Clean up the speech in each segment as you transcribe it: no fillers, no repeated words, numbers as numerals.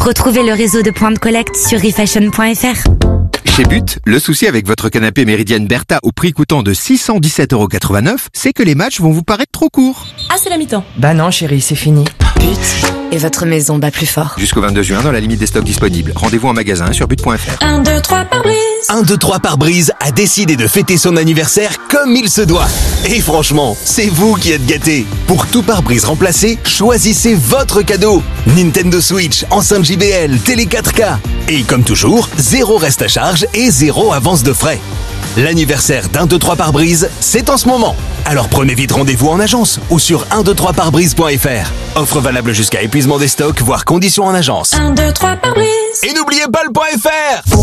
Retrouvez le réseau de points de collecte sur refashion.fr. Chez But, le souci avec votre canapé Méridienne Bertha au prix coûtant de 617,89 €, c'est que les matchs vont vous paraître trop courts. Ah, c'est la mi-temps. Bah non chérie, c'est fini. But, et votre maison bat plus fort. Jusqu'au 22 juin dans la limite des stocks disponibles. Rendez-vous en magasin sur but.fr. 1, 2, 3 pare-brise. 1, 2, 3 pare-brise a décidé de fêter son anniversaire comme il se doit. Et franchement, c'est vous qui êtes gâtés. Pour tout pare-brise remplacé, choisissez votre cadeau. Nintendo Switch, enceinte JBL, télé 4K. Et comme toujours, 0 reste à charge et 0 avance de frais. L'anniversaire d'1, 2, 3 pare-brise, c'est en ce moment. Alors prenez vite rendez-vous en agence ou sur 123parbrise.fr. Offre valable jusqu'à épuisement des stocks, voire conditions en agence. 1, 2, 3 pare-brise. Et n'oubliez pas le .fr.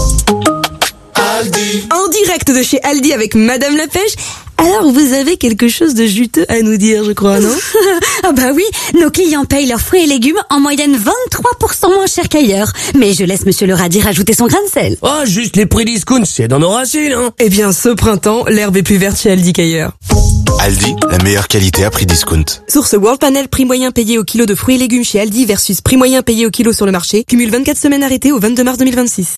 Aldi. En direct de chez Aldi avec Madame la Pêche. Alors, vous avez quelque chose de juteux à nous dire, je crois, non? Ah bah oui, nos clients payent leurs fruits et légumes en moyenne 23% moins cher qu'ailleurs. Mais je laisse Monsieur le radis rajouter son grain de sel. Oh, juste les prix discount, c'est dans nos racines, hein. Eh bien, ce printemps, l'herbe est plus verte chez Aldi qu'ailleurs. Aldi, la meilleure qualité à prix discount. Source World Panel, prix moyen payé au kilo de fruits et légumes chez Aldi versus prix moyen payé au kilo sur le marché. Cumule 24 semaines arrêtées au 22 mars 2026.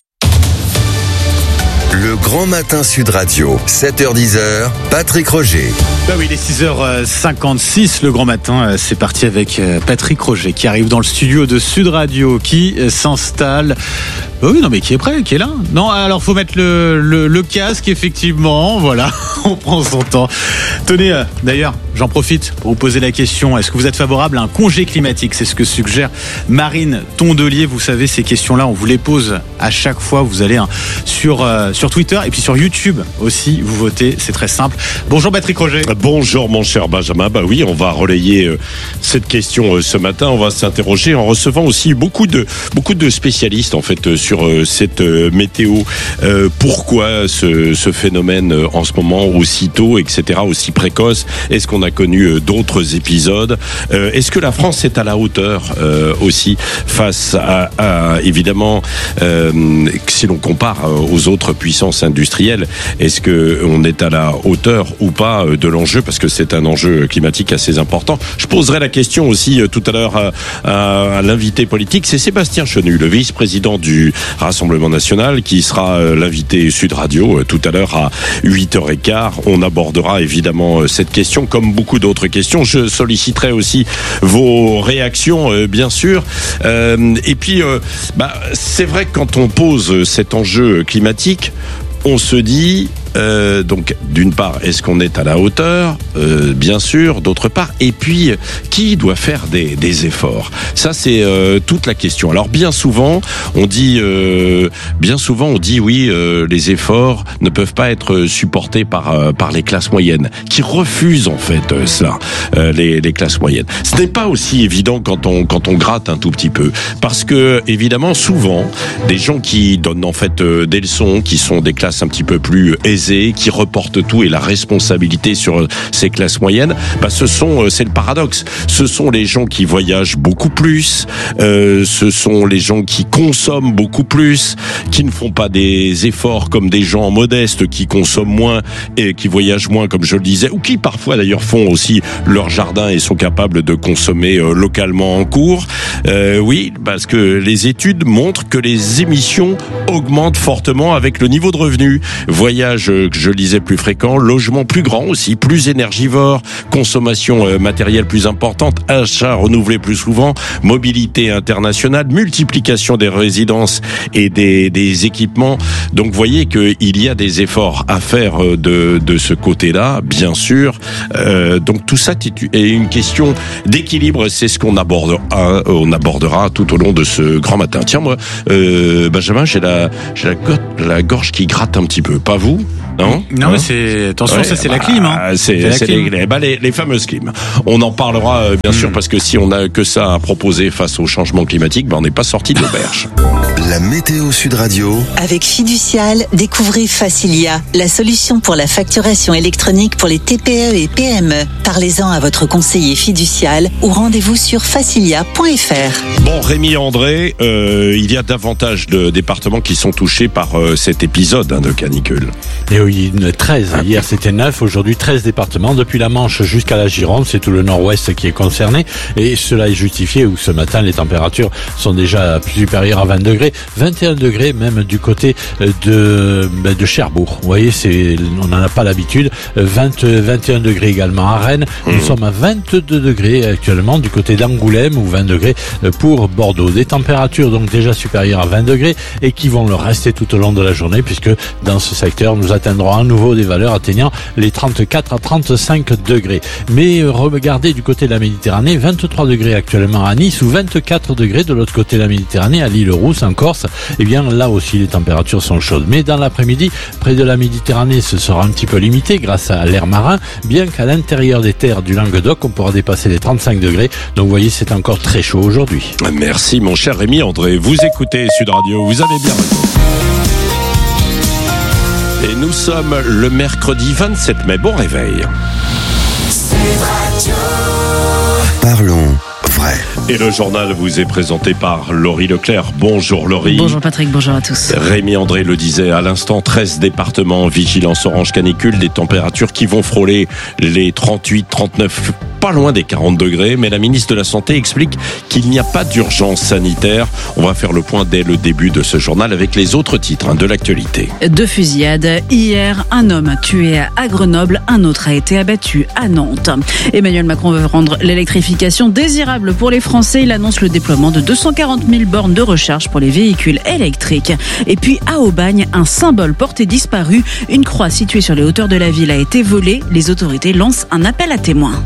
Le Grand Matin Sud Radio, 7h-10h, Patrick Roger. Bah oui, il est 6h56, le Grand Matin, c'est parti avec Patrick Roger qui arrive dans le studio de Sud Radio, qui s'installe. Oh oui, non mais qui est prêt, qui est là. Non, alors faut mettre le casque, effectivement, voilà, on prend son temps. Tenez, d'ailleurs, j'en profite pour vous poser la question, est-ce que vous êtes favorable à un congé climatique? C'est ce que suggère Marine Tondelier. Vous savez, ces questions-là, on vous les pose à chaque fois. Vous allez sur Twitter et puis sur YouTube aussi, vous votez, c'est très simple. Bonjour Patrick Roger. Bonjour mon cher Benjamin. Bah oui, on va relayer cette question ce matin. On va s'interroger en recevant aussi beaucoup de spécialistes en fait sur cette météo. Pourquoi ce phénomène en ce moment aussi tôt, etc., aussi précoce? Est-ce qu'on a connu d'autres épisodes? Est-ce que la France est à la hauteur aussi face à évidemment si l'on compare aux autres puissances industrielles, est-ce que on est à la hauteur ou pas de l'enjeu, parce que c'est un enjeu climatique assez important. Je poserai la question aussi tout à l'heure à l'invité politique, c'est Sébastien Chenu, le vice-président du Rassemblement National, qui sera l'invité Sud Radio tout à l'heure à 8h15. On abordera évidemment cette question comme beaucoup d'autres questions. Je solliciterai aussi vos réactions, bien sûr. Et puis, c'est vrai que quand on pose cet enjeu climatique, on se dit, donc d'une part, est-ce qu'on est à la hauteur, bien sûr, d'autre part, et puis qui doit faire des efforts? Ça, c'est toute la question. Alors bien souvent on dit oui, les efforts ne peuvent pas être supportés par les classes moyennes, qui refusent en fait cela, les classes moyennes. Ce n'est pas aussi évident quand on gratte un tout petit peu, parce que évidemment souvent des gens qui donnent en fait des leçons, qui sont des classes un petit peu plus aisées, qui reportent tout et la responsabilité sur ces classes moyennes, c'est le paradoxe. Ce sont les gens qui voyagent beaucoup plus, ce sont les gens qui consomment beaucoup plus, qui ne font pas des efforts comme des gens modestes qui consomment moins et qui voyagent moins, comme je le disais, ou qui parfois d'ailleurs font aussi leur jardin et sont capables de consommer localement en cours. Oui, parce que les études montrent que les émissions augmentent fortement avec le niveau de revenu. Voyage, que je le disais, plus fréquent, logement plus grand aussi, plus énergivore, consommation matérielle plus importante, achat renouvelé plus souvent, mobilité internationale, multiplication des résidences et des équipements. Donc, vous voyez qu'il y a des efforts à faire de ce côté-là, bien sûr. Donc, tout ça est une question d'équilibre. C'est ce qu'on abordera tout au long de ce grand matin. Tiens, moi, Benjamin, j'ai la gorge qui gratte un petit peu. Pas vous? Non, mais c'est attention, ça c'est la clim, hein. C'est les fameuses clims. On en parlera bien sûr, parce que si on a que ça à proposer face au changement climatique, on n'est pas sorti de l'auberge. La météo Sud Radio. Avec Fiducial, découvrez Facilia, la solution pour la facturation électronique pour les TPE et PME. Parlez-en à votre conseiller Fiducial ou rendez-vous sur facilia.fr. Bon, Rémi André, il y a davantage de départements qui sont touchés par cet épisode de canicule. Et oui, 13. Hier c'était 9, aujourd'hui 13 départements. Depuis la Manche jusqu'à la Gironde, c'est tout le nord-ouest qui est concerné. Et cela est justifié où ce matin les températures sont déjà supérieures à 20 degrés. 21 degrés même du côté de Cherbourg. Vous voyez, on n'en a pas l'habitude. 21 degrés également à Rennes. Nous sommes à 22 degrés actuellement du côté d'Angoulême ou 20 degrés pour Bordeaux. Des températures donc déjà supérieures à 20 degrés et qui vont le rester tout au long de la journée puisque dans ce secteur nous atteindrons à nouveau des valeurs atteignant les 34 à 35 degrés. Mais regardez du côté de la Méditerranée, 23 degrés actuellement à Nice ou 24 degrés de l'autre côté de la Méditerranée à l'Île-Rousse en Corse. Eh bien là aussi les températures sont chaudes. Mais dans l'après-midi, près de la Méditerranée, ce sera un petit peu limité grâce à l'air marin, bien qu'à l'intérieur des terres du Languedoc, on pourra dépasser les 35 degrés. Donc vous voyez, c'est encore très chaud aujourd'hui. Merci mon cher Rémi André. Vous écoutez Sud Radio, vous avez bien raison. Et nous sommes le mercredi 27 mai. Bon réveil. Parlons vrai. Et le journal vous est présenté par Laurie Leclerc. Bonjour Laurie. Bonjour Patrick, bonjour à tous. Rémi André le disait à l'instant, 13 départements en vigilance orange canicule, des températures qui vont frôler les 38, 39, pas loin des 40 degrés. Mais la ministre de la Santé explique qu'il n'y a pas d'urgence sanitaire. On va faire le point dès le début de ce journal avec les autres titres de l'actualité. 2 fusillades. Hier, un homme tué à Grenoble, un autre a été abattu à Nantes. Emmanuel Macron veut rendre l'électrification désirable pour les Français. Il annonce le déploiement de 240 000 bornes de recharge pour les véhicules électriques. Et puis à Aubagne, un symbole porté disparu. Une croix située sur les hauteurs de la ville a été volée. Les autorités lancent un appel à témoins.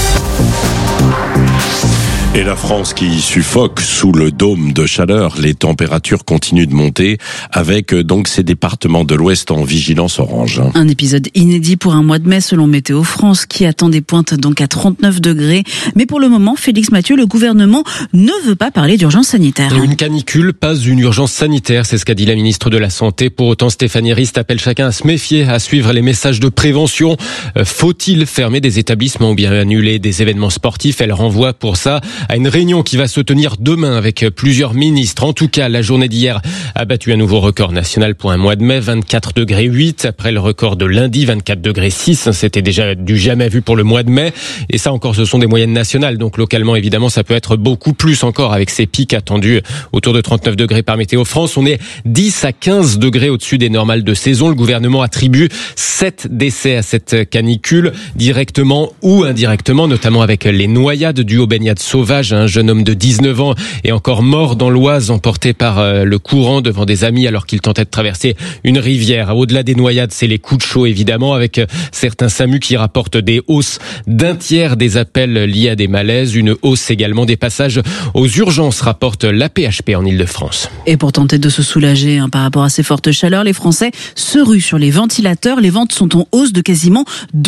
Et la France qui suffoque sous le dôme de chaleur, les températures continuent de monter avec donc ces départements de l'Ouest en vigilance orange. Un épisode inédit pour un mois de mai selon Météo France qui attend des pointes donc à 39 degrés. Mais pour le moment, Félix Mathieu, le gouvernement ne veut pas parler d'urgence sanitaire. Une canicule, pas une urgence sanitaire, c'est ce qu'a dit la ministre de la Santé. Pour autant, Stéphanie Rist appelle chacun à se méfier, à suivre les messages de prévention. Faut-il fermer des établissements ou bien annuler des événements sportifs? Elle renvoie pour ça à une réunion qui va se tenir demain avec plusieurs ministres. En tout cas, la journée d'hier a battu un nouveau record national pour un mois de mai, 24 degrés 8, après le record de lundi, 24 degrés 6. C'était déjà du jamais vu pour le mois de mai. Et ça encore, ce sont des moyennes nationales. Donc localement, évidemment, ça peut être beaucoup plus encore avec ces pics attendus autour de 39 degrés par Météo France. On est 10 à 15 degrés au-dessus des normales de saison. Le gouvernement attribue 7 décès à cette canicule, directement ou indirectement, notamment avec les noyades dues aux baignades sauvages. Un jeune homme de 19 ans est encore mort dans l'Oise, emporté par le courant devant des amis alors qu'il tentait de traverser une rivière. Au-delà des noyades, c'est les coups de chaud évidemment, avec certains SAMU qui rapportent des hausses d'un tiers des appels liés à des malaises. Une hausse également des passages aux urgences, rapporte l'AP-HP en Ile-de-France. Et pour tenter de se soulager par rapport à ces fortes chaleurs, les Français se ruent sur les ventilateurs. Les ventes sont en hausse de quasiment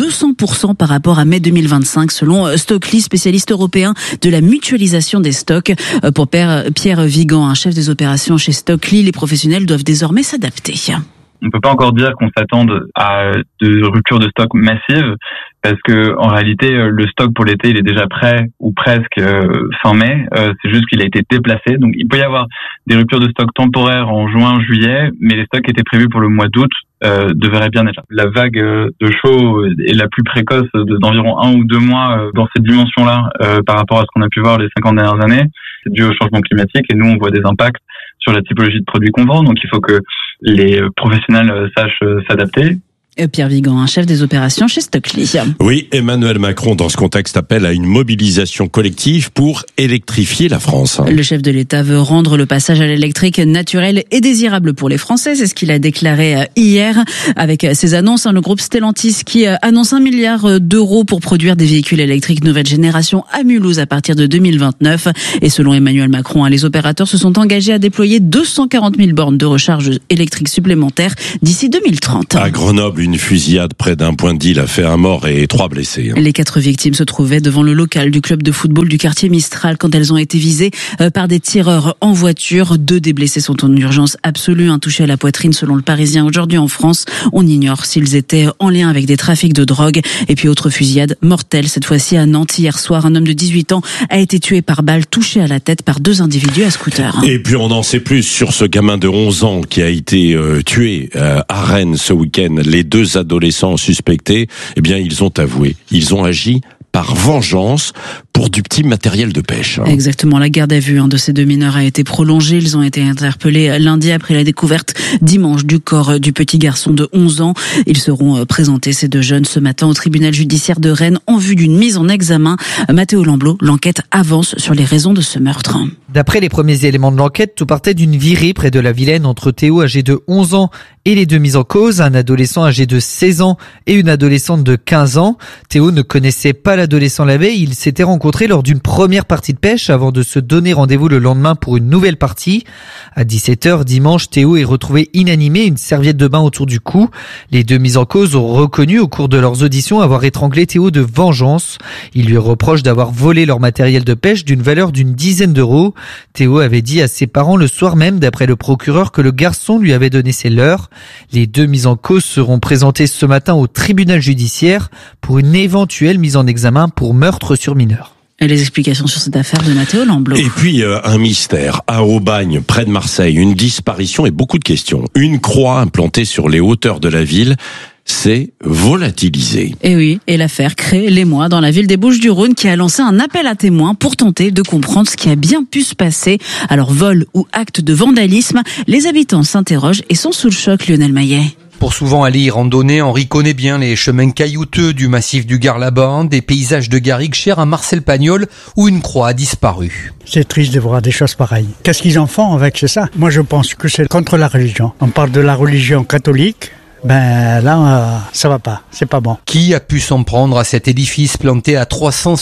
200% par rapport à mai 2025, selon Stockly, spécialiste européen de la mutualisation des stocks. Pour Pierre Vigan, un chef des opérations chez Stockly, les professionnels doivent désormais s'adapter. On ne peut pas encore dire qu'on s'attende à de ruptures de stock massives parce que en réalité le stock pour l'été il est déjà prêt ou presque fin mai. C'est juste qu'il a été déplacé. Donc il peut y avoir des ruptures de stock temporaires en juin, juillet, mais les stocks qui étaient prévus pour le mois d'août devraient bien être là. La vague de chaud est la plus précoce d'environ 1 ou 2 mois dans cette dimension-là par rapport à ce qu'on a pu voir les 50 dernières années. C'est dû au changement climatique et nous on voit des impacts sur la typologie de produits qu'on vend. Donc il faut que les professionnels sachent s'adapter. Pierre Vigan, un chef des opérations chez Stockly. Oui, Emmanuel Macron, dans ce contexte, appelle à une mobilisation collective pour électrifier la France. Le chef de l'État veut rendre le passage à l'électrique naturel et désirable pour les Français. C'est ce qu'il a déclaré hier avec ses annonces. Le groupe Stellantis qui annonce 1 milliard d'euros pour produire des véhicules électriques nouvelle génération à Mulhouse à partir de 2029. Et selon Emmanuel Macron, les opérateurs se sont engagés à déployer 240 000 bornes de recharge électrique supplémentaires d'ici 2030. À Grenoble, d'une fusillade près d'un point de deal a fait un mort et 3 blessés. Les 4 victimes se trouvaient devant le local du club de football du quartier Mistral quand elles ont été visées par des tireurs en voiture. 2 des blessés sont en urgence absolue, un touché à la poitrine selon le Parisien aujourd'hui en France. On ignore s'ils étaient en lien avec des trafics de drogue. Et puis autre fusillade mortelle, cette fois-ci à Nantes. Hier soir, un homme de 18 ans a été tué par balle, touché à la tête par 2 individus à scooter. Et puis on en sait plus sur ce gamin de 11 ans qui a été tué à Rennes ce week-end. Les 2 adolescents suspectés, eh bien ils ont avoué, ils ont agi par vengeance pour du petit matériel de pêche. Exactement, la garde à vue de ces 2 mineurs a été prolongée. Ils ont été interpellés lundi après la découverte dimanche du corps du petit garçon de 11 ans. Ils seront présentés, ces 2 jeunes, ce matin au tribunal judiciaire de Rennes en vue d'une mise en examen. Mathéo Lamblot, l'enquête avance sur les raisons de ce meurtre. D'après les premiers éléments de l'enquête, tout partait d'une virée près de la Vilaine entre Théo âgé de 11 ans et les 2 mis en cause, un adolescent âgé de 16 ans et une adolescente de 15 ans. Théo ne connaissait pas l'adolescent la veille, ils s'étaient rencontrés lors d'une première partie de pêche avant de se donner rendez-vous le lendemain pour une nouvelle partie. À 17h dimanche, Théo est retrouvé inanimé, une serviette de bain autour du cou. Les 2 mis en cause ont reconnu au cours de leurs auditions avoir étranglé Théo de vengeance. Ils lui reprochent d'avoir volé leur matériel de pêche d'une valeur d'une dizaine d'euros. Théo avait dit à ses parents le soir même, d'après le procureur, que le garçon lui avait donné ses leurres. Les 2 mis en cause seront présentés ce matin au tribunal judiciaire pour une éventuelle mise en examen pour meurtre sur mineur. Et les explications sur cette affaire de Mathéo Lamblot. Et puis un mystère à Aubagne, près de Marseille, une disparition et beaucoup de questions. Une croix implantée sur les hauteurs de la ville s'est volatilisée. Et oui, et l'affaire crée l'émoi dans la ville des Bouches-du-Rhône qui a lancé un appel à témoins pour tenter de comprendre ce qui a bien pu se passer. Alors vol ou acte de vandalisme, les habitants s'interrogent et sont sous le choc, Lionel Maillet. Pour souvent aller y randonner, Henri connaît bien les chemins caillouteux du massif du Gard-Laban, des paysages de garrigues chers à Marcel Pagnol, où une croix a disparu. C'est triste de voir des choses pareilles. Qu'est-ce qu'ils en font avec, c'est ça? Moi je pense que c'est contre la religion. On parle de la religion catholique. Ben là, ça va pas, c'est pas bon. Qui a pu s'en prendre à cet édifice planté à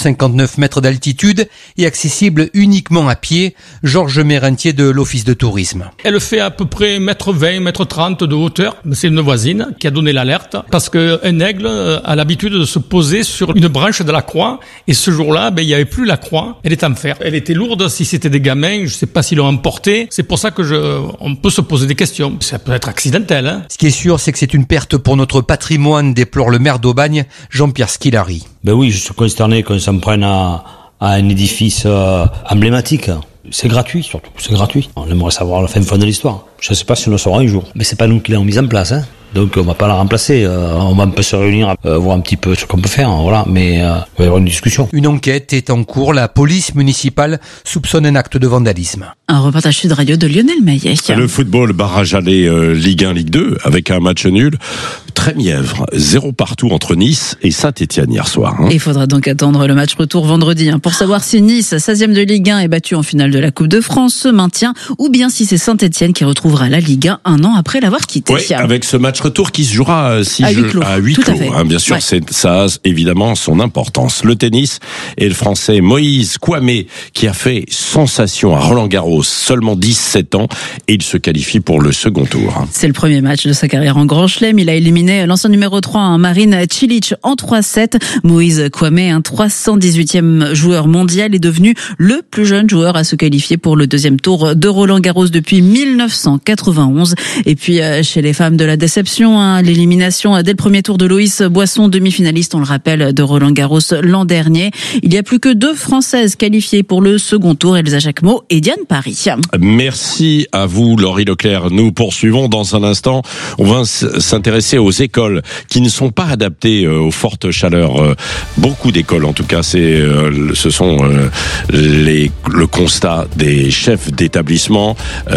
359 mètres d'altitude et accessible uniquement à pied? Georges Mérentier de l'Office de tourisme. Elle fait à peu près 1m20, 1m30 de hauteur. C'est une voisine qui a donné l'alerte parce qu'un aigle a l'habitude de se poser sur une branche de la croix et ce jour-là, il n'y avait plus la croix, elle est en fer. Elle était lourde, si c'était des gamins, je sais pas s'ils l'ont emportée. C'est pour ça que on peut se poser des questions. Ça peut être accidentel. Ce qui est sûr, c'est que c'est une perte pour notre patrimoine, déplore le maire d'Aubagne, Jean-Pierre Skilari. Ben oui, je suis consterné qu'on s'en prenne à un édifice emblématique. C'est gratuit surtout, c'est gratuit. On aimerait savoir la fin de l'histoire. Je ne sais pas si on le saura un jour. Mais c'est pas nous qui l'avons mise en place, Donc on va pas la remplacer. On va un peu se réunir, voir un petit peu ce qu'on peut faire, voilà. Mais il va y avoir une discussion. Une enquête est en cours. La police municipale soupçonne un acte de vandalisme. Un reportage Sud Radio de Lionel Maillet. Le football, barrage aller Ligue 1, Ligue 2, avec un match nul. Trémièvre, 0 partout entre Nice et Saint-Etienne hier soir. Il faudra donc attendre le match retour vendredi pour savoir si Nice, 16e de Ligue 1, est battu en finale de la Coupe de France, se maintient, ou bien si c'est Saint-Etienne qui retrouvera la Ligue 1 un an après l'avoir quitté. Oui, avec ce match retour qui se jouera à huis clos. Bien sûr, ça a évidemment son importance. Le tennis et le Français Moïse Kouamé qui a fait sensation à Roland-Garros, seulement 17 ans, et il se qualifie pour le second tour. C'est le premier match de sa carrière en Grand Chelem. Il a éliminé l'ancien numéro 3, Marine Cilic, en 3-7. Moïse Kouamé, 318e joueur mondial, est devenu le plus jeune joueur à se qualifier pour le deuxième tour de Roland-Garros depuis 1991. Et puis, chez les femmes, de la déception, l'élimination dès le premier tour de Loïs Boisson, demi-finaliste, on le rappelle, de Roland-Garros l'an dernier. Il n'y a plus que 2 Françaises qualifiées pour le second tour, Elsa Jacquemot et Diane Paris. Merci à vous, Laurie Leclerc. Nous poursuivons dans un instant. On va s'intéresser aux écoles qui ne sont pas adaptées aux fortes chaleurs. Beaucoup d'écoles, en tout cas, ce sont le constat des chefs d'établissement.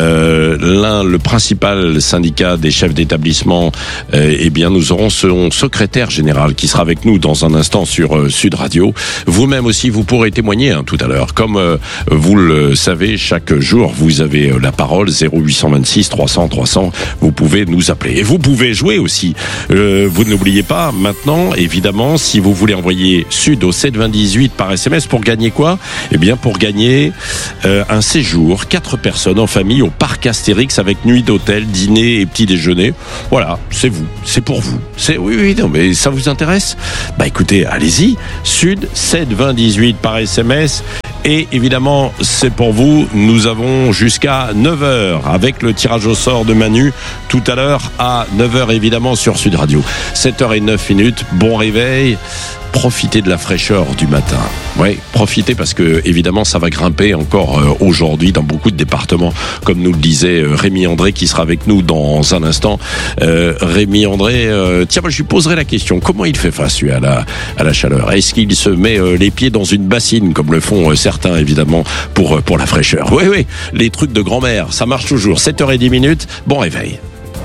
Le principal syndicat des chefs d'établissement, nous aurons son secrétaire général qui sera avec nous dans un instant sur Sud Radio. Vous-même aussi, vous pourrez témoigner tout à l'heure. Comme vous le savez, chaque jour, vous avez la parole, 0826 300 300. Vous pouvez nous appeler. Et vous pouvez jouer aussi. Vous n'oubliez pas, maintenant, évidemment, si vous voulez envoyer Sud au 72018 par SMS, pour gagner quoi? Pour gagner un séjour, 4 personnes en famille au parc Astérix avec nuit d'hôtel, dîner et petit déjeuner. Voilà, Voilà, c'est vous, c'est pour vous. Oui, non, mais ça vous intéresse ? Bah écoutez, allez-y. Sud 7 20 18 par SMS. Et évidemment, c'est pour vous. Nous avons jusqu'à 9h avec le tirage au sort de Manu tout à l'heure à 9h évidemment sur Sud Radio. 7h09. Bon réveil. Profitez de la fraîcheur du matin. Oui, profitez parce que évidemment ça va grimper encore aujourd'hui dans beaucoup de départements, comme nous le disait Rémi André qui sera avec nous dans un instant. Rémi André, tiens, moi je lui poserai la question, comment il fait face lui à la chaleur ? Est-ce qu'il se met les pieds dans une bassine comme le font certains évidemment pour la fraîcheur ? Oui, les trucs de grand-mère, ça marche toujours. 7h10, bon réveil.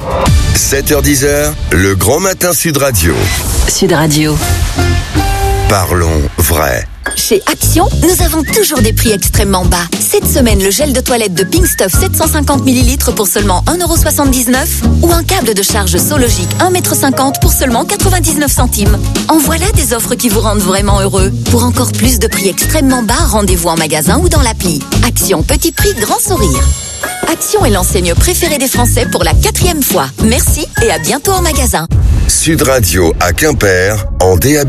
7h10, le grand matin Sud Radio. Sud Radio. Parlons vrai. Chez Action, nous avons toujours des prix extrêmement bas. Cette semaine, le gel de toilette de Pink Stuff 750 ml pour seulement 1,79€ ou un câble de charge Sologic 1,50 m pour seulement 99 centimes. En voilà des offres qui vous rendent vraiment heureux. Pour encore plus de prix extrêmement bas, rendez-vous en magasin ou dans l'appli. Action, petit prix, grand sourire. Action est l'enseigne préférée des Français pour la 4e fois. Merci et à bientôt en magasin. Sud Radio à Quimper en DAB+.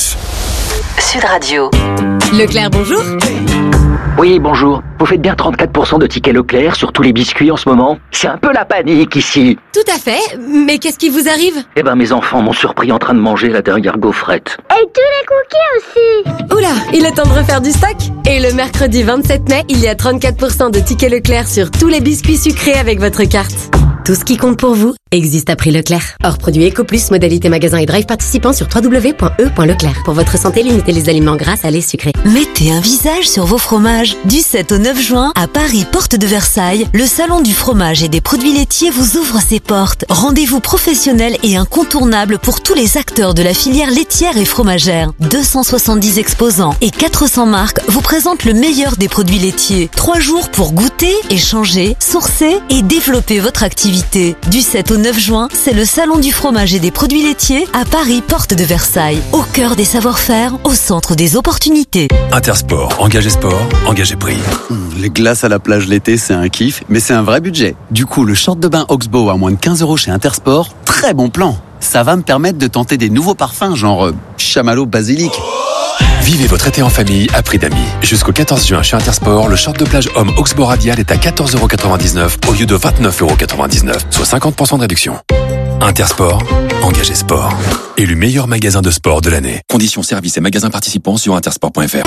Sud Radio. Leclerc, bonjour. Oui, bonjour. Vous faites bien 34% de tickets Leclerc sur tous les biscuits en ce moment ? C'est un peu la panique ici. Tout à fait. Mais qu'est-ce qui vous arrive ? Eh ben, mes enfants m'ont surpris en train de manger la dernière gaufrette. Et tous les cookies aussi. Oula, il est temps de refaire du stock. Et le mercredi 27 mai, il y a 34% de tickets Leclerc sur tous les biscuits sucrés avec votre carte. Tout ce qui compte pour vous existe à prix Leclerc. Hors produit EcoPlus, modalité magasin et drive participant sur www.e.leclerc. Pour votre santé, limitez les aliments gras, salés, sucrés. Mettez un visage sur vos fromages. Du 7 au 9 juin, à Paris, porte de Versailles, le salon du fromage et des produits laitiers vous ouvre ses portes. Rendez-vous professionnel et incontournable pour tous les acteurs de la filière laitière et fromagère. 270 exposants et 400 marques vous présentent le meilleur des produits laitiers. 3 jours pour goûter, échanger, sourcer et développer votre activité. Du 7 au 9 juin, c'est le salon du fromage et des produits laitiers à Paris, porte de Versailles. Au cœur des savoir-faire, au centre des opportunités. Intersport, engagé sport, engagé prix. Les glaces à la plage l'été, c'est un kiff, mais c'est un vrai budget. Du coup, le short de bain Oxbow à moins de 15€ chez Intersport, très bon plan. Ça va me permettre de tenter des nouveaux parfums, genre chamallow basilic. Vivez votre été en famille à prix d'amis. Jusqu'au 14 juin chez Intersport, le short de plage homme Oxbow Radial est à 14,99€ au lieu de 29,99€, soit 50% de réduction. Intersport, engagé sport. Élu meilleur magasin de sport de l'année. Conditions, services et magasins participants sur intersport.fr.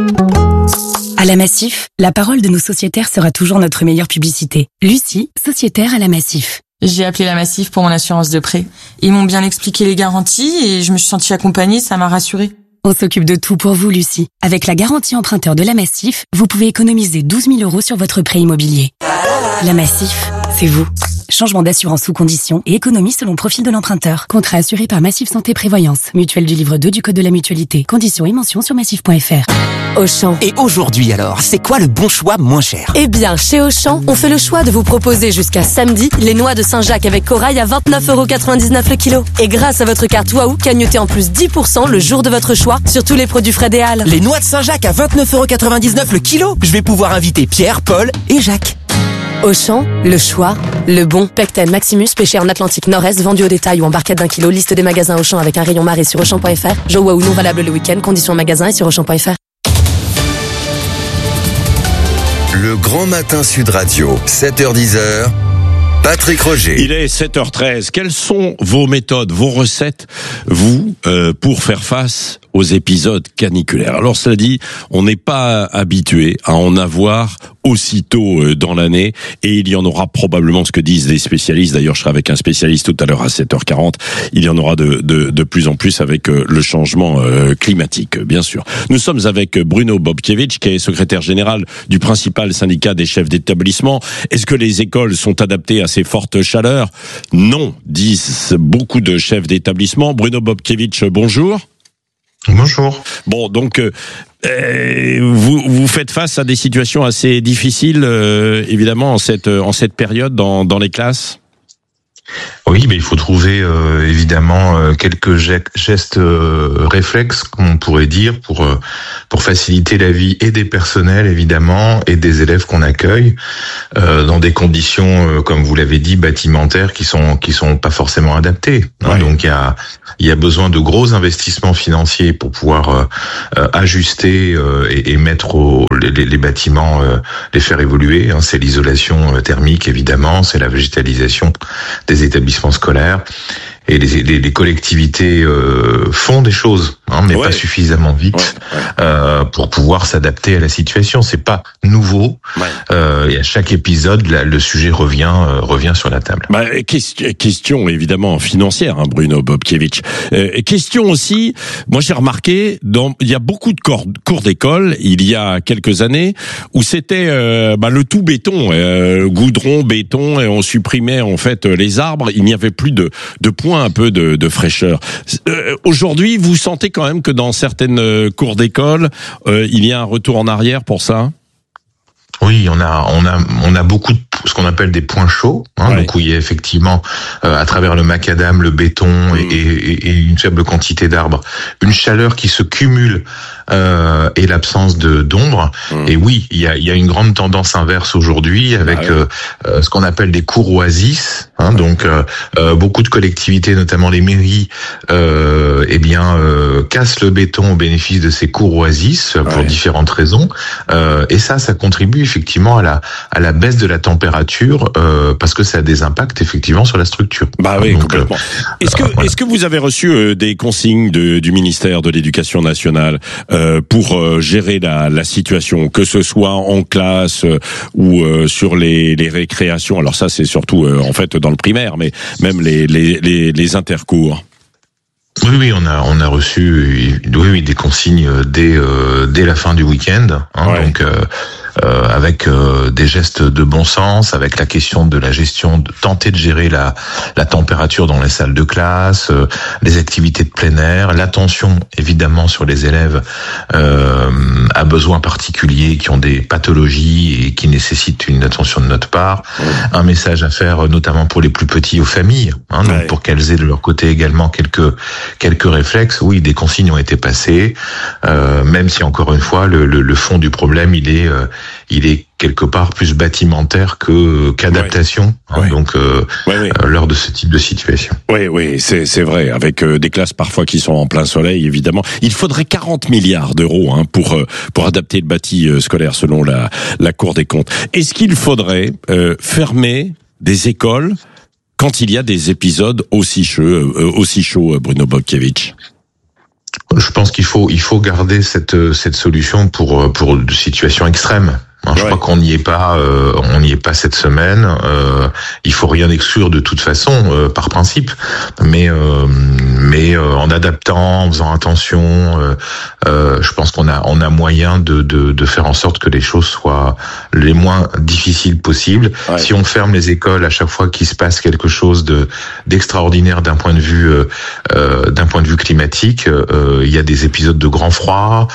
À la Massif, la parole de nos sociétaires sera toujours notre meilleure publicité. Lucie, sociétaire à la Massif. J'ai appelé la Massif pour mon assurance de prêt. Ils m'ont bien expliqué les garanties et je me suis sentie accompagnée, ça m'a rassurée. On s'occupe de tout pour vous, Lucie. Avec la garantie emprunteur de la Massif, vous pouvez économiser 12 000 € sur votre prêt immobilier. La Massif, c'est vous. Changement d'assurance sous condition et économie selon profil de l'emprunteur. Contrat assuré par Massif Santé Prévoyance. Mutuelle du livre 2 du Code de la Mutualité. Conditions et mentions sur massif.fr. Auchan. Et aujourd'hui alors, c'est quoi le bon choix moins cher ? Eh bien, chez Auchan, on fait le choix de vous proposer jusqu'à samedi les noix de Saint-Jacques avec corail à 29,99€ le kilo. Et grâce à votre carte Waouh, cagnotez en plus 10% le jour de votre choix sur tous les produits Fred et Halles. Les noix de Saint-Jacques à 29,99€ le kilo. Je vais pouvoir inviter Pierre, Paul et Jacques. Auchan, le choix, le bon. Pecten Maximus, pêché en Atlantique Nord-Est, vendu au détail ou en barquette d'1 kilo. Liste des magasins Auchan avec un rayon marée sur Auchan.fr. Joe Waouh non valable le week-end. Conditions magasin et sur Auchan.fr. Le grand matin Sud Radio, 7h10, Patrick Roger. Il est 7h13. Quelles sont vos méthodes, vos recettes, vous, pour faire face aux épisodes caniculaires? Alors cela dit, on n'est pas habitué à en avoir aussitôt dans l'année, et il y en aura probablement, ce que disent les spécialistes. D'ailleurs, je serai avec un spécialiste tout à l'heure à 7h40. Il y en aura de plus en plus avec le changement climatique, bien sûr. Nous sommes avec Bruno Bobkiewicz, qui est secrétaire général du principal syndicat des chefs d'établissement. Est-ce que les écoles sont adaptées à ces fortes chaleurs? Non, disent beaucoup de chefs d'établissement. Bruno Bobkiewicz, bonjour. Bonjour. Bon, donc vous faites face à des situations assez difficiles, évidemment, en cette période dans les classes. Oui, mais il faut trouver évidemment quelques gestes réflexes, comme on pourrait dire, pour faciliter la vie et des personnels évidemment et des élèves qu'on accueille dans des conditions, comme vous l'avez dit, bâtimentaires qui sont pas forcément adaptées. Ouais. Donc il y a besoin de gros investissements financiers pour pouvoir ajuster et mettre les bâtiments, les faire évoluer. C'est l'isolation thermique évidemment, c'est la végétalisation des établissements scolaires. Et les collectivités font des choses, mais pas suffisamment vite pour pouvoir s'adapter à la situation. C'est pas nouveau. Et à chaque épisode, le sujet revient sur la table. Question évidemment financière, Bruno Bobkiewicz. Question aussi. Moi, j'ai remarqué, il y a beaucoup de cours d'école il y a quelques années où c'était le tout béton, goudron, béton, et on supprimait en fait les arbres. Il n'y avait plus de points, un peu de fraîcheur. Aujourd'hui, vous sentez quand même que dans certaines cours d'école, il y a un retour en arrière pour ça? Oui, on a beaucoup de ce qu'on appelle des points chauds, donc où il y a effectivement à travers le macadam, le béton et une faible quantité d'arbres, une chaleur qui se cumule et l'absence d'ombre. Et oui, il y a une grande tendance inverse aujourd'hui avec ce qu'on appelle des cours oasis. Donc beaucoup de collectivités, notamment les mairies, cassent le béton au bénéfice de ces cours oasis pour différentes raisons. Et ça contribue effectivement à la baisse de la température parce que ça a des impacts effectivement sur la structure. Oui, donc, complètement. Est-ce que vous avez reçu des consignes du ministère de l'Éducation nationale pour gérer la situation, que ce soit en classe ou sur les récréations? Alors ça, c'est surtout en fait dans le primaire, mais même les intercours. Oui, on a reçu des consignes dès la fin du week-end. Donc avec des gestes de bon sens, avec la question de la gestion, de tenter de gérer la température dans les salles de classe, les activités de plein air, l'attention évidemment sur les élèves à besoins particuliers qui ont des pathologies et qui nécessitent une attention de notre part. Un message à faire notamment pour les plus petits aux familles, donc pour qu'elles aient de leur côté également quelques réflexes. Oui, des consignes ont été passées, même si encore une fois le fond du problème il est quelque part plus bâtimentaire qu'adaptation, donc lors de ce type de situation. Oui, c'est vrai, avec des classes parfois qui sont en plein soleil, évidemment. Il faudrait 40 milliards d'euros pour adapter le bâti scolaire selon la Cour des comptes. Est-ce qu'il faudrait fermer des écoles quand il y a des épisodes aussi chauds, Bruno Bobkiewicz? Je pense qu'il faut garder cette solution pour de situations extrêmes. Je crois qu'on n'y est pas cette semaine. Il faut rien exclure de toute façon, par principe, mais en adaptant, en faisant attention, je pense qu'on a moyen de faire en sorte que les choses soient les moins difficiles possibles. Si on ferme les écoles à chaque fois qu'il se passe quelque chose d'extraordinaire d'un point de vue climatique, il y a des épisodes de grand froid.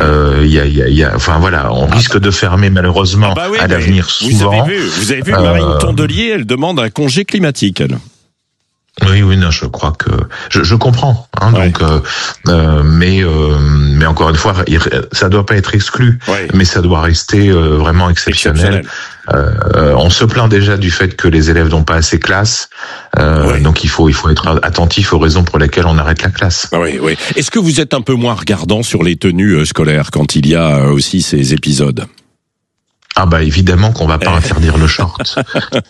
On risque de fermer malheureusement à l'avenir souvent. Vous avez vu Marine Tondelier, elle demande un congé climatique, elle. Oui, non, je crois que je comprends. Donc, mais encore une fois, ça doit pas être exclu, mais ça doit rester vraiment exceptionnel. On se plaint déjà du fait que les élèves n'ont pas assez classe, donc il faut être attentif aux raisons pour lesquelles on arrête la classe. Oui. Est-ce que vous êtes un peu moins regardant sur les tenues scolaires quand il y a aussi ces épisodes? Évidemment qu'on va pas interdire le short.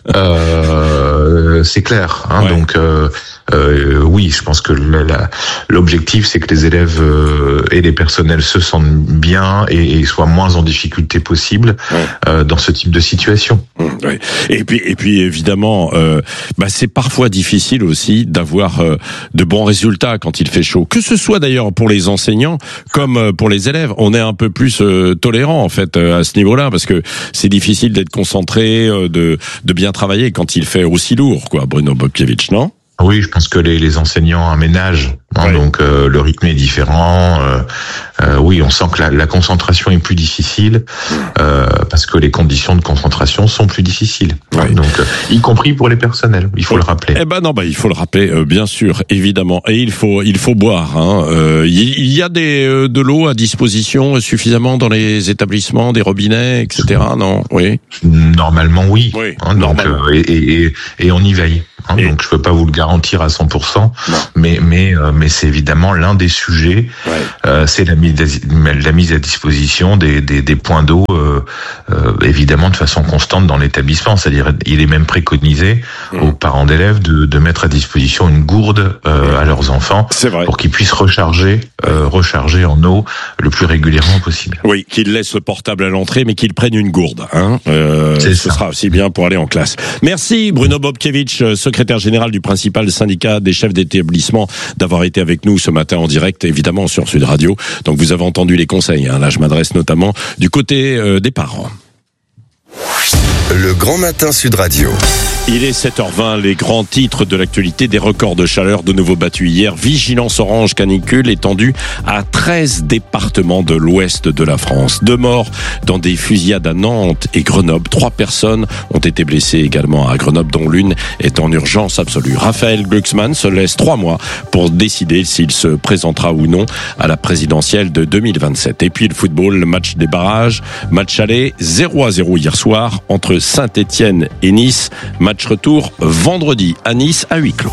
C'est clair. Donc oui, je pense que l'objectif c'est que les élèves et les personnels se sentent bien et soient moins en difficulté possible dans ce type de situation. Et puis évidemment, c'est parfois difficile aussi d'avoir de bons résultats quand il fait chaud. Que ce soit d'ailleurs pour les enseignants comme pour les élèves, on est un peu plus tolérant en fait à ce niveau-là parce que c'est difficile d'être concentré, de bien travailler quand il fait aussi lourd, Bruno Bobkiewicz, non? Oui, je pense que les enseignants aménagent, donc le rythme est différent. Oui, on sent que la concentration est plus difficile parce que les conditions de concentration sont plus difficiles. Ouais. Donc, y compris pour les personnels, il faut le rappeler. Il faut le rappeler, bien sûr, évidemment. Et il faut boire. Il y a de l'eau à disposition suffisamment dans les établissements, des robinets, etc. Non, oui. Normalement, oui. Normalement. Donc, et on y veille. Donc je peux pas vous le garantir à 100%, mais c'est évidemment l'un des sujets. C'est la mise à disposition des points d'eau, évidemment de façon constante dans l'établissement. C'est-à-dire, il est même préconisé aux parents d'élèves de mettre à disposition une gourde à leurs enfants pour qu'ils puissent recharger en eau le plus régulièrement possible. Oui, qu'ils laissent le portable à l'entrée, mais qu'ils prennent une gourde. Ce sera aussi bien pour aller en classe. Merci Bruno Bobkiewicz, secrétaire général du principal syndicat des chefs d'établissement, d'avoir été avec nous ce matin en direct, évidemment sur Sud Radio. Donc vous avez entendu les conseils. Là, je m'adresse notamment du côté des parents. Le Grand Matin Sud Radio. Il est 7h20, les grands titres de l'actualité, des records de chaleur de nouveau battus hier. Vigilance orange canicule étendue à 13 départements de l'ouest de la France. 2 morts dans des fusillades à Nantes et Grenoble. 3 personnes ont été blessées également à Grenoble, dont l'une est en urgence absolue. Raphaël Glucksmann se laisse 3 mois pour décider s'il se présentera ou non à la présidentielle de 2027. Et puis le football, le match des barrages, match aller 0-0 hier soir entre Saint-Étienne et Nice. Match retour vendredi à Nice à huis clos.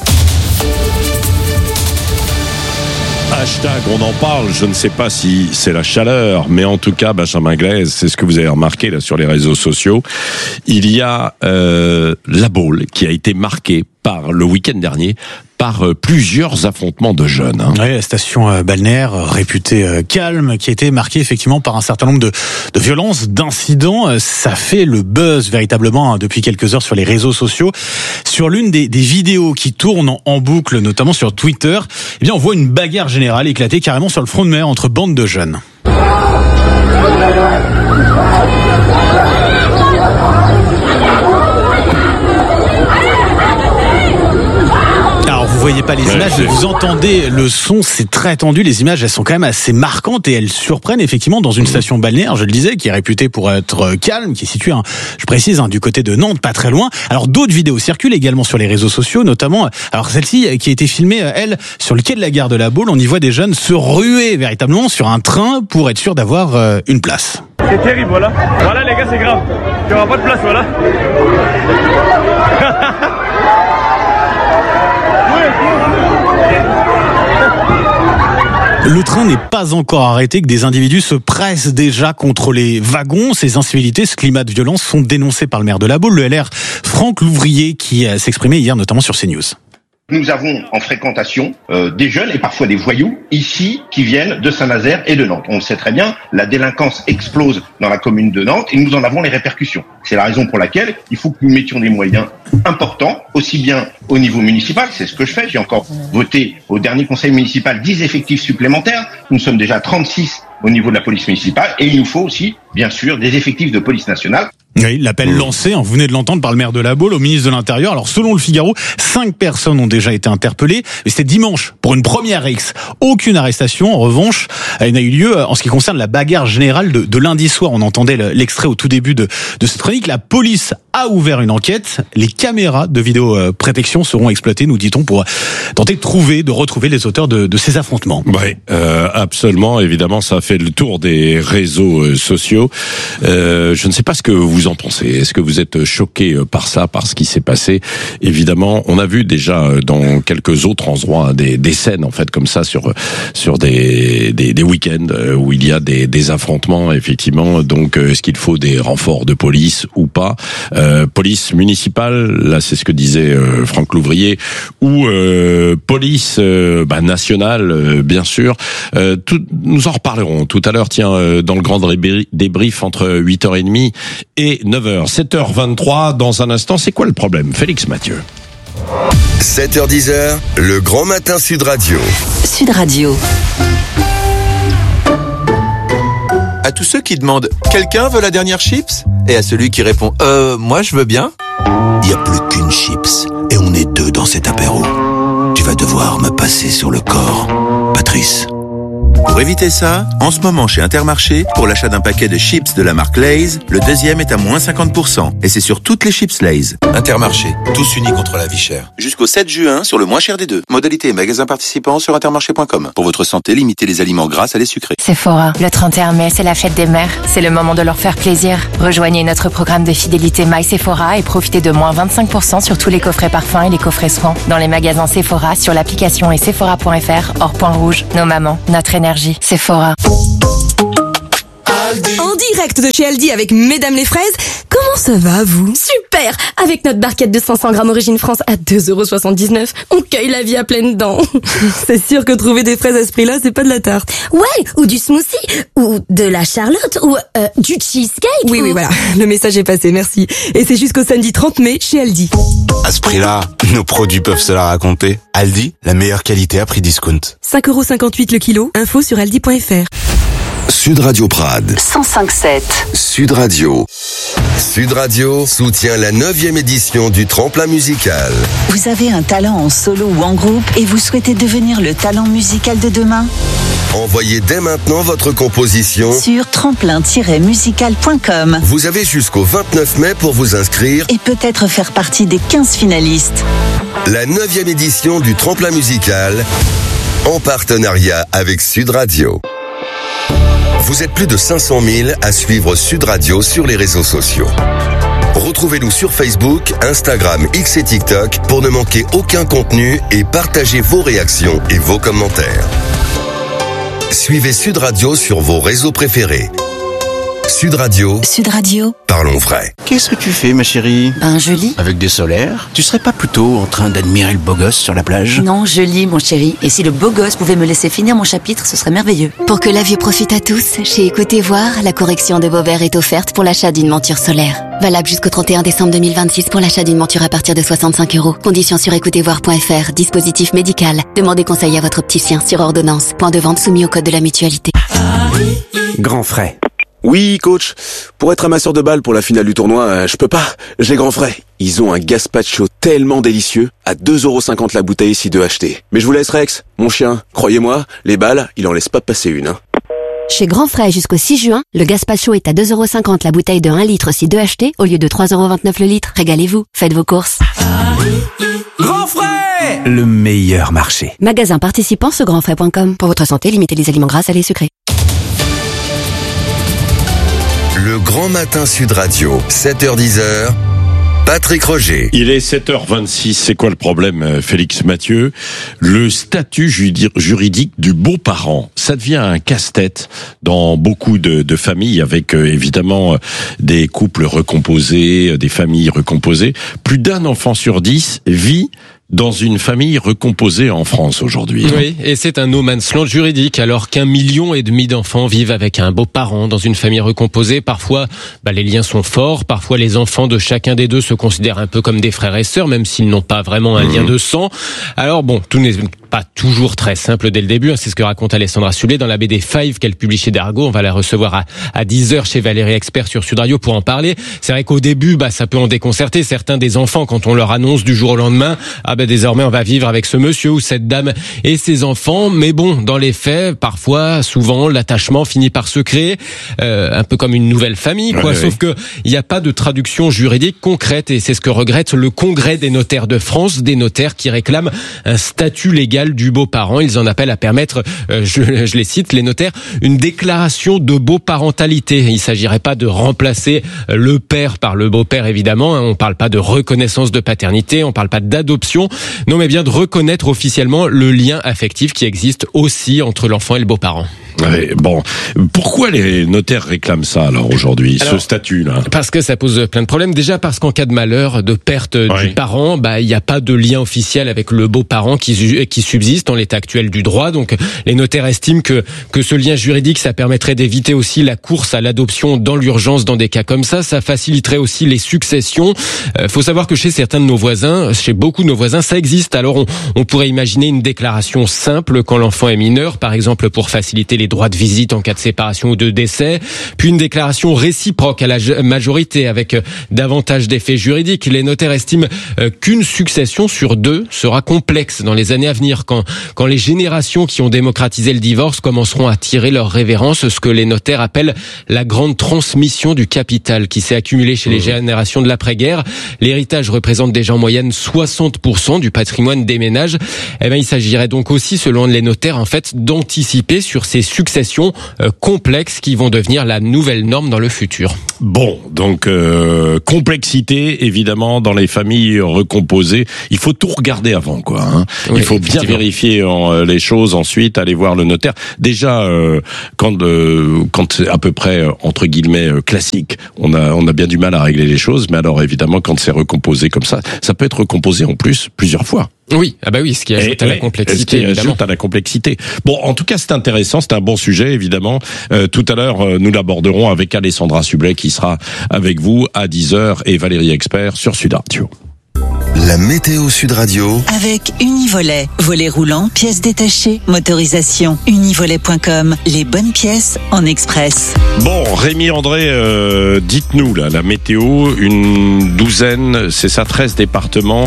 Hashtag on en parle, je ne sais pas si c'est la chaleur, mais en tout cas, Benjamin Glaise, c'est ce que vous avez remarqué là sur les réseaux sociaux. Il y a la Baule qui a été marquée par le week-end dernier par plusieurs affrontements de jeunes. Oui, la station balnéaire réputée calme, qui a été marquée effectivement par un certain nombre de violences, d'incidents. Ça fait le buzz véritablement depuis quelques heures sur les réseaux sociaux. Sur l'une des vidéos qui tournent en boucle, notamment sur Twitter, eh bien on voit une bagarre générale éclater carrément sur le front de mer entre bandes de jeunes. Vous voyez pas les images, mais vous entendez le son, c'est très tendu. Les images, elles sont quand même assez marquantes et elles surprennent effectivement dans une station balnéaire, je le disais, qui est réputée pour être calme, qui est située, je précise, du côté de Nantes, pas très loin. Alors d'autres vidéos circulent également sur les réseaux sociaux, notamment, alors celle-ci qui a été filmée, elle, sur le quai de la gare de la Baule. On y voit des jeunes se ruer véritablement sur un train pour être sûr d'avoir une place. C'est terrible, voilà. Voilà les gars, c'est grave. Il n'y aura pas de place, voilà. Le train n'est pas encore arrêté, que des individus se pressent déjà contre les wagons. Ces incivilités, ce climat de violence sont dénoncés par le maire de la Baule, le LR Franck Louvrier, qui s'exprimait hier notamment sur CNews. Nous avons en fréquentation des jeunes et parfois des voyous ici qui viennent de Saint-Nazaire et de Nantes. On le sait très bien, la délinquance explose dans la commune de Nantes et nous en avons les répercussions. C'est la raison pour laquelle il faut que nous mettions des moyens importants, aussi bien au niveau municipal, c'est ce que je fais. J'ai encore voté au dernier conseil municipal 10 effectifs supplémentaires. Nous sommes déjà 36 au niveau de la police municipale et il nous faut aussi, bien sûr, des effectifs de police nationale. Oui, l'appel lancé, vous venez de l'entendre, par le maire de la Baule au ministre de l'Intérieur. Alors selon le Figaro, 5 personnes ont déjà été interpellées. Mais c'était dimanche, pour une première X. Aucune arrestation, en revanche, n'a eu lieu en ce qui concerne la bagarre générale de lundi soir. On entendait l'extrait au tout début de cette chronique. La police a ouvert une enquête. Les caméras de vidéoprotection seront exploitées, nous dit-on, pour tenter de retrouver les auteurs de ces affrontements. Oui, absolument. Évidemment, ça a fait le tour des réseaux sociaux. Je ne sais pas ce que vous en pensez. Est-ce que vous êtes choqué par ça, par ce qui s'est passé? Évidemment, on a vu déjà dans quelques autres endroits des scènes en fait comme ça sur des week-ends où il y a des affrontements effectivement. Donc, est-ce qu'il faut des renforts de police ou pas? Police municipale, là c'est ce que disait Franck Louvrier, ou police nationale, bien sûr. Nous en reparlerons tout à l'heure. Tiens, dans le grand débrief entre 8h30 et 9h. 7h23, dans un instant, c'est quoi le problème? Félix Mathieu. 7h10, le Grand Matin Sud Radio. Sud Radio. À tous ceux qui demandent « Quelqu'un veut la dernière chips ?» et à celui qui répond « Moi je veux bien », il y a plus de qu'une chips et on est deux dans cet apéro. Tu vas devoir me passer sur le corps, Patrice. Pour éviter ça, en ce moment chez Intermarché, pour l'achat d'un paquet de chips de la marque Lay's, le deuxième est à moins 50%. Et c'est sur toutes les chips Lay's. Intermarché, tous unis contre la vie chère. Jusqu'au 7 juin, sur le moins cher des deux. Modalité et magasins participants sur intermarché.com. Pour votre santé, limitez les aliments gras à les sucrés. Sephora, le 31 mai, c'est la fête des mères. C'est le moment de leur faire plaisir. Rejoignez notre programme de fidélité My Sephora et profitez de moins 25% sur tous les coffrets parfums et les coffrets soins. Dans les magasins Sephora, sur l'application et sephora.fr, hors point rouge. Nos mamans, notre énergie. Sephora. En direct de chez Aldi avec Mesdames les fraises, comment ça va vous? Super! Avec notre barquette de 500 grammes Origine France à 2,79€, on cueille la vie à pleines dents. C'est sûr que trouver des fraises à ce prix-là, c'est pas de la tarte. Ouais, ou du smoothie, ou de la charlotte, ou du cheesecake. Oui, voilà, le message est passé, merci. Et c'est jusqu'au samedi 30 mai chez Aldi. À ce prix-là, nos produits peuvent se la raconter. Aldi, la meilleure qualité à prix discount. 5,58€ le kilo, info sur aldi.fr. Sud Radio Prades 105.7. Sud Radio. Sud Radio soutient la 9e édition du Tremplin musical. Vous avez un talent en solo ou en groupe et vous souhaitez devenir le talent musical de demain? Envoyez dès maintenant votre composition sur tremplin-musical.com. Vous avez jusqu'au 29 mai pour vous inscrire et peut-être faire partie des 15 finalistes. La 9e édition du Tremplin musical en partenariat avec Sud Radio. Vous êtes plus de 500 000 à suivre Sud Radio sur les réseaux sociaux. Retrouvez-nous sur Facebook, Instagram, X et TikTok pour ne manquer aucun contenu et partagez vos réactions et vos commentaires. Suivez Sud Radio sur vos réseaux préférés. Sud Radio. Sud Radio. Parlons vrai. Qu'est-ce que tu fais, ma chérie? Je lis. Avec des solaires? Tu serais pas plutôt en train d'admirer le beau gosse sur la plage? Non, je lis, mon chéri. Et si le beau gosse pouvait me laisser finir mon chapitre, ce serait merveilleux. Pour que la vue profite à tous, chez Écoutez Voir, la correction de Beauvert est offerte pour l'achat d'une monture solaire. Valable jusqu'au 31 décembre 2026 pour l'achat d'une monture à partir de 65€. Conditions sur écoutezvoir.fr. Dispositif médical. Demandez conseil à votre opticien sur ordonnance. Point de vente soumis au code de la mutualité. Grand frais. Oui, coach. Pour être amasseur de balles pour la finale du tournoi, je peux pas. J'ai grand frais. Ils ont un gazpacho tellement délicieux, à 2,50€ la bouteille si deux achetés. Mais je vous laisse Rex, mon chien. Croyez-moi, les balles, il en laisse pas passer une. Chez Grand Frais jusqu'au 6 juin, le gazpacho est à 2,50€ la bouteille de 1 litre si deux achetés, au lieu de 3,29€ le litre. Régalez-vous, faites vos courses. Grand Frais, le meilleur marché. Magasin participant sur grandfrais.com. Pour votre santé, limitez les aliments gras, salés et sucrés. Le Grand Matin Sud Radio, 7h-10h, Patrick Roger. Il est 7h26, c'est quoi le problème, Félix Mathieu? Le statut juridique du beau-parent, ça devient un casse-tête dans beaucoup de familles avec évidemment des couples recomposés, des familles recomposées. Plus d'un enfant sur 10 vit dans une famille recomposée en France aujourd'hui. Oui, et c'est un no man's land juridique, alors qu'1,5 million d'enfants vivent avec un beau-parent dans une famille recomposée. Parfois, les liens sont forts, parfois les enfants de chacun des deux se considèrent un peu comme des frères et sœurs, même s'ils n'ont pas vraiment un lien de sang. Alors bon, tout n'est pas toujours très simple dès le début, c'est ce que raconte Alessandra Sulé dans la BD Five qu'elle publie chez Dargaud. On va la recevoir à 10h chez Valérie Expert sur Sud Radio pour en parler. C'est vrai qu'au début, ça peut en déconcerter certains des enfants quand on leur annonce du jour au lendemain, désormais on va vivre avec ce monsieur ou cette dame et ses enfants. Mais bon, dans les faits, parfois, souvent, l'attachement finit par se créer, un peu comme une nouvelle famille, quoi. Ouais, sauf que il n'y a pas de traduction juridique concrète et c'est ce que regrette le Congrès des notaires de France, des notaires qui réclament un statut légal du beau-parent. Ils en appellent à permettre, je les cite, les notaires, une déclaration de beau-parentalité. Il ne s'agirait pas de remplacer le père par le beau-père, évidemment. On ne parle pas de reconnaissance de paternité, on ne parle pas d'adoption. Non, mais bien de reconnaître officiellement le lien affectif qui existe aussi entre l'enfant et le beau-parent. Ouais, bon, pourquoi les notaires réclament ça alors aujourd'hui, ce statut-là? Parce que ça pose plein de problèmes. Déjà parce qu'en cas de malheur, de perte du parent, il n'y a pas de lien officiel avec le beau-parent qui subsiste en l'état actuel du droit. Donc les notaires estiment que ce lien juridique, ça permettrait d'éviter aussi la course à l'adoption dans l'urgence dans des cas comme ça. Ça faciliterait aussi les successions. Faut savoir que chez certains de nos voisins, chez beaucoup de nos voisins, ça existe. Alors on pourrait imaginer une déclaration simple quand l'enfant est mineur, par exemple pour faciliter les les droits de visite en cas de séparation ou de décès, puis une déclaration réciproque à la majorité avec davantage d'effets juridiques. Les notaires estiment qu'une succession sur 2 sera complexe dans les années à venir quand les générations qui ont démocratisé le divorce commenceront à tirer leur révérence, ce que les notaires appellent la grande transmission du capital qui s'est accumulé chez les générations de l'après-guerre. L'héritage représente déjà en moyenne 60% du patrimoine des ménages. Il s'agirait donc aussi, selon les notaires, en fait, d'anticiper sur ces successions complexes qui vont devenir la nouvelle norme dans le futur. Bon, donc complexité évidemment dans les familles recomposées. Il faut tout regarder avant, quoi. Hein. Oui, il faut bien vérifier les choses, ensuite aller voir le notaire. Déjà, quand c'est à peu près entre guillemets classique, on a bien du mal à régler les choses. Mais alors évidemment, quand c'est recomposé comme ça peut être recomposé en plus plusieurs fois. Oui, ce qui ajoute à la complexité, évidemment. À la complexité. Bon, en tout cas, c'est intéressant, c'est un bon sujet, évidemment. Tout à l'heure, nous l'aborderons avec Alessandra Sublet, qui sera avec vous à 10h, et Valérie Expert sur Sud Radio. La météo Sud Radio. Avec Univolet. Volet roulant, pièces détachées, motorisation. Univolet.com. Les bonnes pièces en express. Bon, Rémi André, dites-nous, là, la météo, une douzaine, c'est ça, 13 départements.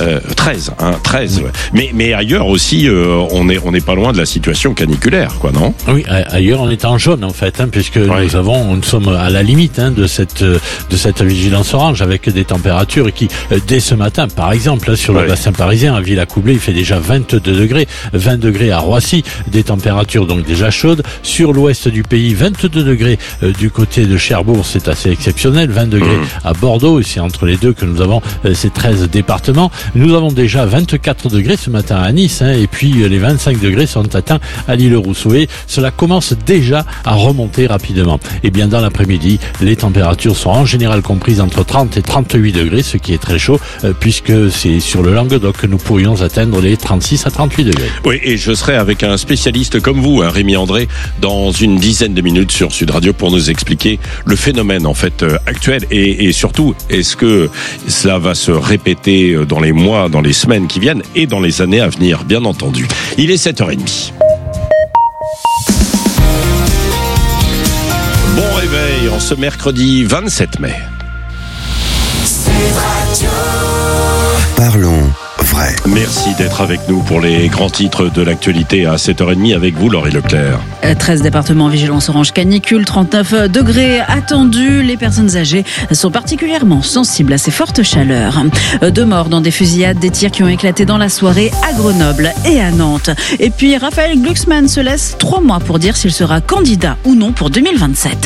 13. 13. Ouais. Mais ailleurs aussi, on est pas loin de la situation caniculaire, quoi, non? Oui, ailleurs, on est en jaune, en fait, puisque nous sommes à la limite, de cette vigilance orange, avec des températures qui, dès ce matin, par exemple, sur le bassin parisien, à Villacoublay, il fait déjà 22 degrés, 20 degrés à Roissy, des températures donc déjà chaudes. Sur l'ouest du pays, 22 degrés du côté de Cherbourg, c'est assez exceptionnel, 20 degrés à Bordeaux, et c'est entre les deux que nous avons ces 13 départements. Nous avons déjà 24 degrés ce matin à Nice, et puis les 25 degrés sont atteints à l'Île-Rousseau, et cela commence déjà à remonter rapidement. Et bien dans l'après-midi, les températures sont en général comprises entre 30 et 38 degrés, ce qui est très chaud, puisque c'est sur le Languedoc que nous pourrions atteindre les 36 à 38 degrés. Oui, et je serai avec un spécialiste comme vous, Rémi André, dans une dizaine de minutes sur Sud Radio pour nous expliquer le phénomène en fait actuel et surtout, est-ce que ça va se répéter dans les mois, dans les semaines qui viennent et dans les années à venir, bien entendu. Il est 7h30. Bon réveil en ce mercredi 27 mai. Parlons vrai. Merci d'être avec nous pour les grands titres de l'actualité à 7h30 avec vous, Laurie Leclerc. 13 départements en vigilance orange canicule, 39 degrés attendus. Les personnes âgées sont particulièrement sensibles à ces fortes chaleurs. 2 morts dans des fusillades, des tirs qui ont éclaté dans la soirée à Grenoble et à Nantes. Et puis Raphaël Glucksmann se laisse 3 mois pour dire s'il sera candidat ou non pour 2027.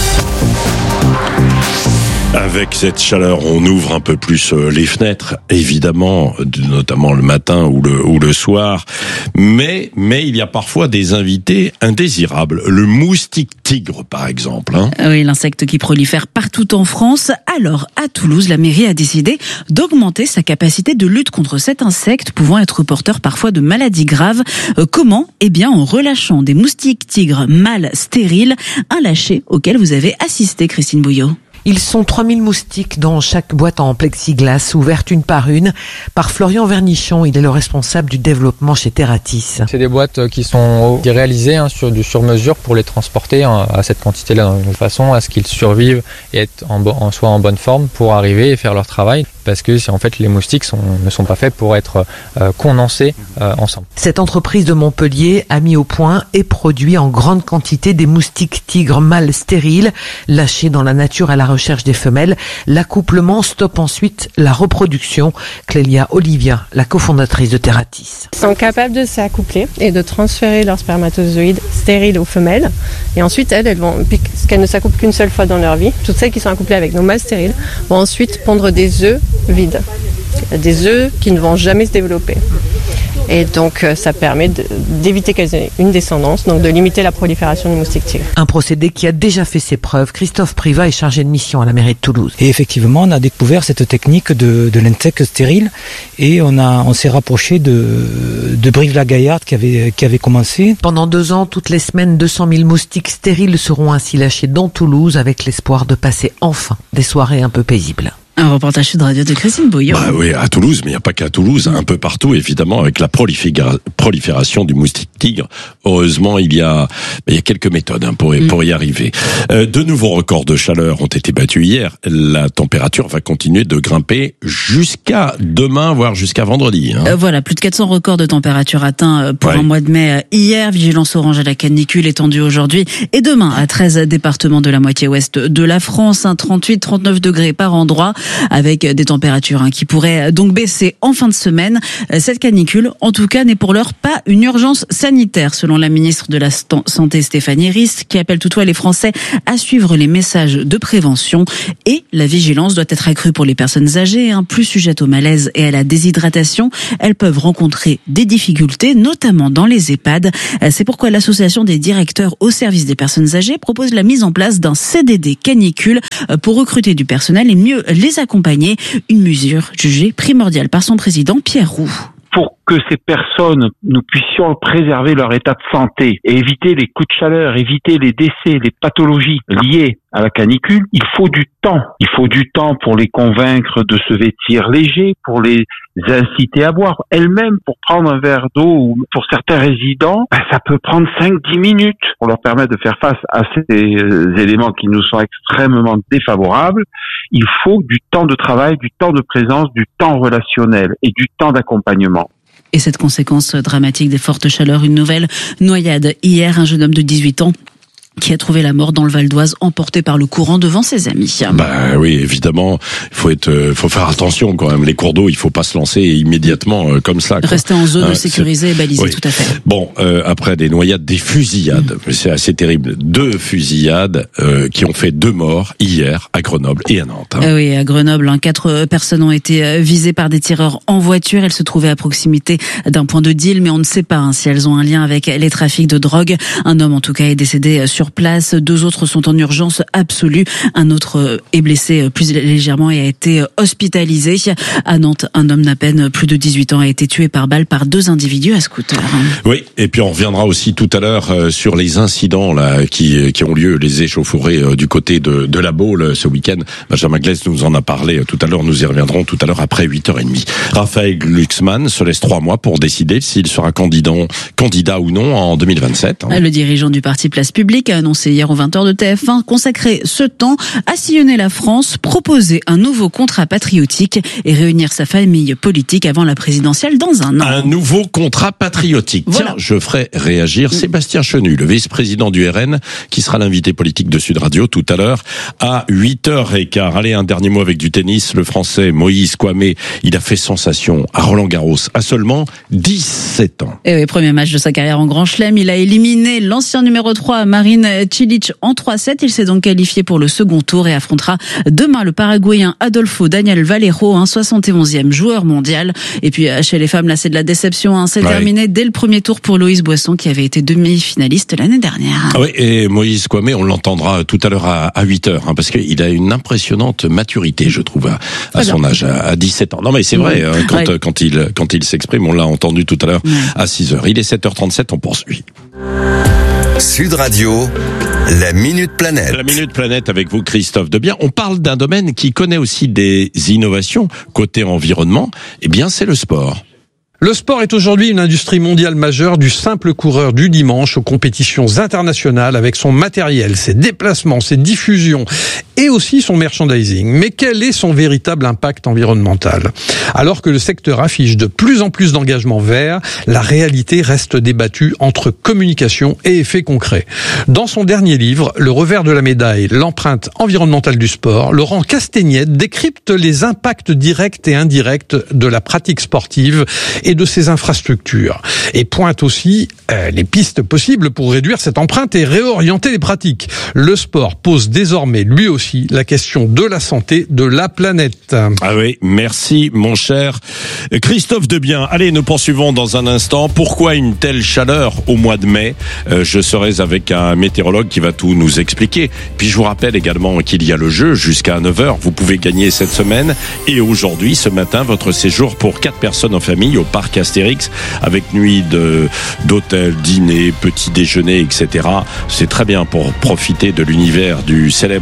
Avec cette chaleur, on ouvre un peu plus les fenêtres, évidemment, notamment le matin ou le soir. Mais il y a parfois des invités indésirables. Le moustique tigre, par exemple. Oui, l'insecte qui prolifère partout en France. Alors, à Toulouse, la mairie a décidé d'augmenter sa capacité de lutte contre cet insecte, pouvant être porteur parfois de maladies graves. Comment ? En relâchant des moustiques tigres mâles stériles, un lâcher auquel vous avez assisté, Christine Bouillot. Ils sont 3000 moustiques dans chaque boîte en plexiglas, ouverte une par Florian Vernichon. Il est le responsable du développement chez Terratis. C'est des boîtes qui sont réalisées sur mesure pour les transporter à cette quantité-là, de façon à ce qu'ils survivent et être soient en bonne forme pour arriver et faire leur travail. Parce que en fait, les moustiques ne sont pas faits pour être condensés ensemble. Cette entreprise de Montpellier a mis au point et produit en grande quantité des moustiques tigres mâles stériles, lâchés dans la nature à la recherche des femelles. L'accouplement stoppe ensuite la reproduction. Clélia Olivia, la cofondatrice de Terratis. Ils sont capables de s'accoupler et de transférer leurs spermatozoïdes stériles aux femelles. Et ensuite, elles vont, puisqu'elles ne s'accouplent qu'une seule fois dans leur vie, toutes celles qui sont accouplées avec nos mâles stériles vont ensuite pondre des œufs vides. Des œufs qui ne vont jamais se développer. Et donc ça permet d'éviter qu'elles aient une descendance, donc de limiter la prolifération du moustique tigre. Un procédé qui a déjà fait ses preuves. Christophe Privat est chargé de mission à la mairie de Toulouse. Et effectivement, on a découvert cette technique de l'insecte stérile et on s'est rapproché de Brive-la-Gaillarde qui avait commencé. Pendant 2 ans, toutes les semaines, 200 000 moustiques stériles seront ainsi lâchés dans Toulouse avec l'espoir de passer enfin des soirées un peu paisibles. Un reportage Sud Radio de Christine Bouillon. Bah oui, à Toulouse, mais il n'y a pas qu'à Toulouse, un peu partout, évidemment, avec la prolifération du moustique tigre. Heureusement, il y a quelques méthodes pour y arriver. De nouveaux records de chaleur ont été battus hier. La température va continuer de grimper jusqu'à demain, voire jusqu'à vendredi. Voilà, plus de 400 records de température atteints pour un mois de mai hier. Vigilance orange à la canicule étendue aujourd'hui et demain à 13 départements de la moitié ouest de la France. 38-39 degrés par endroit, avec des températures qui pourraient donc baisser en fin de semaine. Cette canicule, en tout cas, n'est pour l'heure pas une urgence sanitaire, selon la ministre de la Santé Stéphanie Rist, qui appelle toutefois les Français à suivre les messages de prévention. Et la vigilance doit être accrue pour les personnes âgées, plus sujettes au malaise et à la déshydratation. Elles peuvent rencontrer des difficultés, notamment dans les EHPAD. C'est pourquoi l'association des directeurs au service des personnes âgées propose la mise en place d'un CDD canicule pour recruter du personnel et mieux les accompagner. Une mesure jugée primordiale par son président Pierre Roux. Pour que ces personnes, nous puissions préserver leur état de santé et éviter les coups de chaleur, éviter les décès, les pathologies liées à la canicule, il faut du temps. Il faut du temps pour les convaincre de se vêtir léger, pour les inciter à boire. Elles-mêmes, pour prendre un verre d'eau, ou pour certains résidents, ça peut prendre 5-10 minutes pour leur permettre de faire face à ces éléments qui nous sont extrêmement défavorables. Il faut du temps de travail, du temps de présence, du temps relationnel et du temps d'accompagnement. Et cette conséquence dramatique des fortes chaleurs, une nouvelle noyade. Hier, un jeune homme de 18 ans qui a trouvé la mort dans le Val d'Oise, emporté par le courant devant ses amis. Bah oui, évidemment, faut faire attention quand même. Les cours d'eau, il faut pas se lancer immédiatement comme ça. Rester en zone sécurisée et balisée, tout à fait. Bon, après des noyades, des fusillades, c'est assez terrible. 2 fusillades qui ont fait 2 morts hier à Grenoble et à Nantes. Oui, à Grenoble, 4 personnes ont été visées par des tireurs en voiture. Elles se trouvaient à proximité d'un point de deal, mais on ne sait pas si elles ont un lien avec les trafics de drogue. Un homme, en tout cas, est décédé sur place. 2 autres sont en urgence absolue. Un autre est blessé plus légèrement et a été hospitalisé. À Nantes, un homme d'à peine plus de 18 ans a été tué par balle par 2 individus à scooter. Oui, et puis on reviendra aussi tout à l'heure sur les incidents là qui ont lieu, les échauffourées du côté de la Baule ce week-end. Benjamin Glaise nous en a parlé tout à l'heure. Nous y reviendrons tout à l'heure après 8h30. Raphaël Glucksmann se laisse 3 mois pour décider s'il sera candidat ou non en 2027. Le dirigeant du parti Place Publique a annoncé hier aux 20h de TF1 consacrer ce temps à sillonner la France, proposer un nouveau contrat patriotique et réunir sa famille politique avant la présidentielle dans un an. Un nouveau contrat patriotique. Voilà. Tiens, je ferai réagir Sébastien Chenu, le vice-président du RN, qui sera l'invité politique de Sud Radio tout à l'heure à 8h15. Allez, un dernier mot avec du tennis. Le Français Moïse Kouamé, il a fait sensation à Roland-Garros à seulement 17 ans. Et oui, premier match de sa carrière en Grand Chelem. Il a éliminé l'ancien numéro 3, Marin Cilic, en 3-7. Il s'est donc qualifié pour le second tour et affrontera demain le Paraguayen Adolfo Daniel Valero, 71e joueur mondial. Et puis chez les femmes, là c'est de la déception. C'est terminé dès le premier tour pour Loïs Boisson qui avait été demi-finaliste l'année dernière. Oui, et Moïse Kouamé, on l'entendra tout à l'heure à 8h, parce qu'il a une impressionnante maturité, je trouve, à son âge, à 17 ans. Non mais c'est vrai, quand il s'exprime, on l'a entendu tout à l'heure à 6h. Il est 7h37, on poursuit. Sud Radio, la Minute Planète. La Minute Planète avec vous, Christophe Debien. On parle d'un domaine qui connaît aussi des innovations côté environnement. Eh bien, c'est le sport. Le sport est aujourd'hui une industrie mondiale majeure, du simple coureur du dimanche aux compétitions internationales avec son matériel, ses déplacements, ses diffusions et aussi son merchandising. Mais quel est son véritable impact environnemental ? Alors que le secteur affiche de plus en plus d'engagements verts, la réalité reste débattue entre communication et effets concrets. Dans son dernier livre, Le revers de la médaille, l'empreinte environnementale du sport, Laurent Castagnette décrypte les impacts directs et indirects de la pratique sportive et de ses infrastructures. Et pointe aussi les pistes possibles pour réduire cette empreinte et réorienter les pratiques. Le sport pose désormais lui aussi la question de la santé de la planète. Ah oui, merci mon cher Christophe Debien. Allez, nous poursuivons dans un instant. Pourquoi une telle chaleur au mois de mai ? Je serai avec un météorologue qui va tout nous expliquer. Puis je vous rappelle également qu'il y a le jeu jusqu'à 9h. Vous pouvez gagner cette semaine et aujourd'hui, ce matin, votre séjour pour 4 personnes en famille au parc Astérix avec nuit d'hôtel, dîner, petit déjeuner, etc. C'est très bien pour profiter de l'univers du célèbre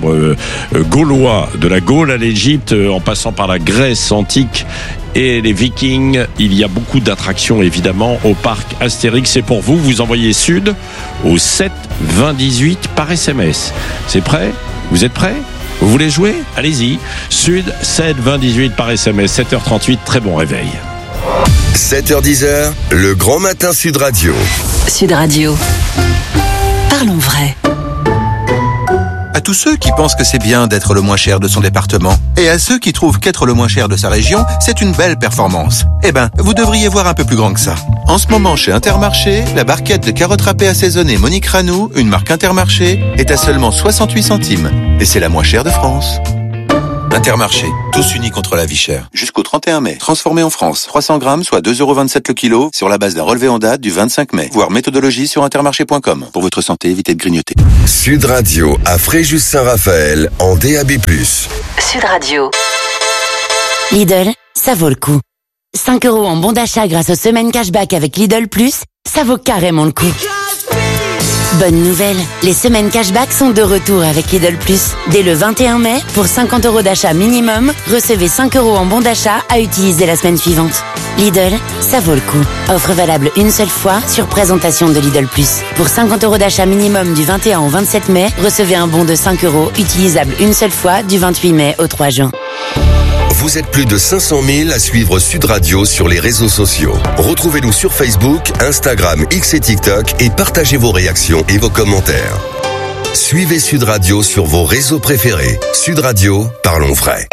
gaulois, de la Gaule à l'Égypte, en passant par la Grèce antique et les Vikings. Il y a beaucoup d'attractions évidemment au parc Astérix. C'est pour vous, vous envoyez Sud au 7 20 18 par SMS. C'est prêt? Vous êtes prêts? Vous voulez jouer? Allez-y. Sud 7 20 18 par SMS. 7h38, très bon réveil. 7h10, le grand matin Sud Radio. Sud Radio. Parlons vrai. À tous ceux qui pensent que c'est bien d'être le moins cher de son département, et à ceux qui trouvent qu'être le moins cher de sa région, c'est une belle performance. Eh ben, vous devriez voir un peu plus grand que ça. En ce moment, chez Intermarché, la barquette de carottes râpées assaisonnées Monique Ranou, une marque Intermarché, est à seulement 68 centimes. Et c'est la moins chère de France. Intermarché, tous unis contre la vie chère. Jusqu'au 31 mai. Transformé en France. 300 grammes, soit 2,27€ le kilo, sur la base d'un relevé en date du 25 mai. Voir méthodologie sur intermarché.com. Pour votre santé, évitez de grignoter. Sud Radio à Fréjus-Saint-Raphaël en DAB+. Sud Radio. Lidl, ça vaut le coup. 5 € en bon d'achat grâce aux semaines cashback avec Lidl Plus, ça vaut carrément le coup. Bonne nouvelle, les semaines cashback sont de retour avec Lidl Plus. Dès le 21 mai, pour 50 € d'achat minimum, recevez 5 € en bon d'achat à utiliser la semaine suivante. Lidl, ça vaut le coup. Offre valable une seule fois sur présentation de Lidl Plus. Pour 50 € d'achat minimum du 21 au 27 mai, recevez un bon de 5 € utilisable une seule fois du 28 mai au 3 juin. Vous êtes plus de 500 000 à suivre Sud Radio sur les réseaux sociaux. Retrouvez-nous sur Facebook, Instagram, X et TikTok et partagez vos réactions et vos commentaires. Suivez Sud Radio sur vos réseaux préférés. Sud Radio, parlons vrai.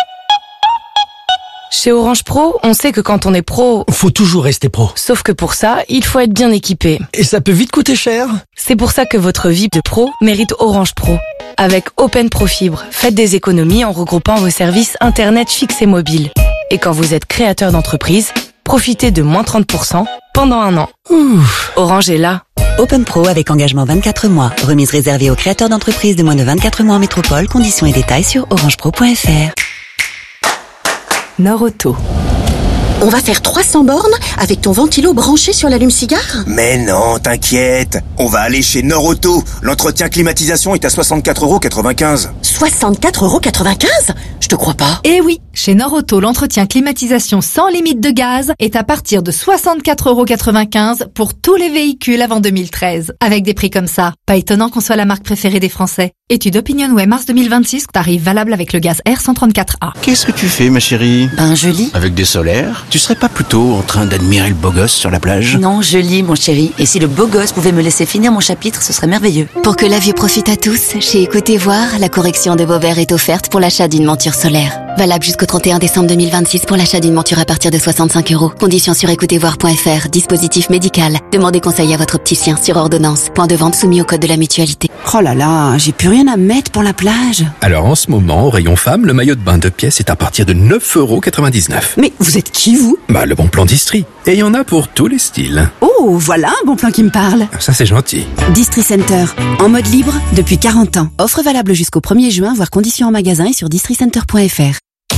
Chez Orange Pro, on sait que quand on est pro, faut toujours rester pro. Sauf que pour ça, il faut être bien équipé. Et ça peut vite coûter cher. C'est pour ça que votre vie de pro mérite Orange Pro. Avec Open Pro Fibre, faites des économies en regroupant vos services Internet fixes et mobiles. Et quand vous êtes créateur d'entreprise, profitez de moins 30% pendant 1 an. Ouf. Orange est là. Open Pro avec engagement 24 mois. Remise réservée aux créateurs d'entreprises de moins de 24 mois en métropole. Conditions et détails sur orangepro.fr. Norauto. On va faire 300 bornes avec ton ventilo branché sur l'allume-cigare? Mais non, t'inquiète. On va aller chez Norauto. L'entretien climatisation est à 64,95 €. 64,95 €? Je te crois pas. Eh oui, chez Norauto, l'entretien climatisation sans limite de gaz est à partir de 64,95 € pour tous les véhicules avant 2013. Avec des prix comme ça, pas étonnant qu'on soit la marque préférée des Français. Étude OpinionWay mars 2026, tarif valable avec le gaz R134A. Qu'est-ce que tu fais, ma chérie? Je lis. Avec des solaires? Tu serais pas plutôt en train d'admirer le beau gosse sur la plage? Non, je lis, mon chéri. Et si le beau gosse pouvait me laisser finir mon chapitre, ce serait merveilleux. Pour que la vue profite à tous, chez Écoutez Voir, la correction de vos verres est offerte pour l'achat d'une monture solaire. Valable jusqu'au 31 décembre 2026 pour l'achat d'une monture à partir de 65 €. Conditions sur écoutezvoir.fr. Dispositif médical. Demandez conseil à votre opticien sur ordonnance. Point de vente soumis au code de la mutualité. Oh là là, j'ai plus rien à mettre pour la plage. Alors en ce moment, au rayon femme, le maillot de bain 2 pièces est à partir de 9,99 €. Mais vous êtes qui, vous? Le bon plan d'Istrie. Et il y en a pour tous les styles. Oh, voilà un bon plan qui me parle. Ça, c'est gentil. Distri Center. En mode libre depuis 40 ans. Offre valable jusqu'au 1er juin, voire conditions en magasin et sur districenter.fr.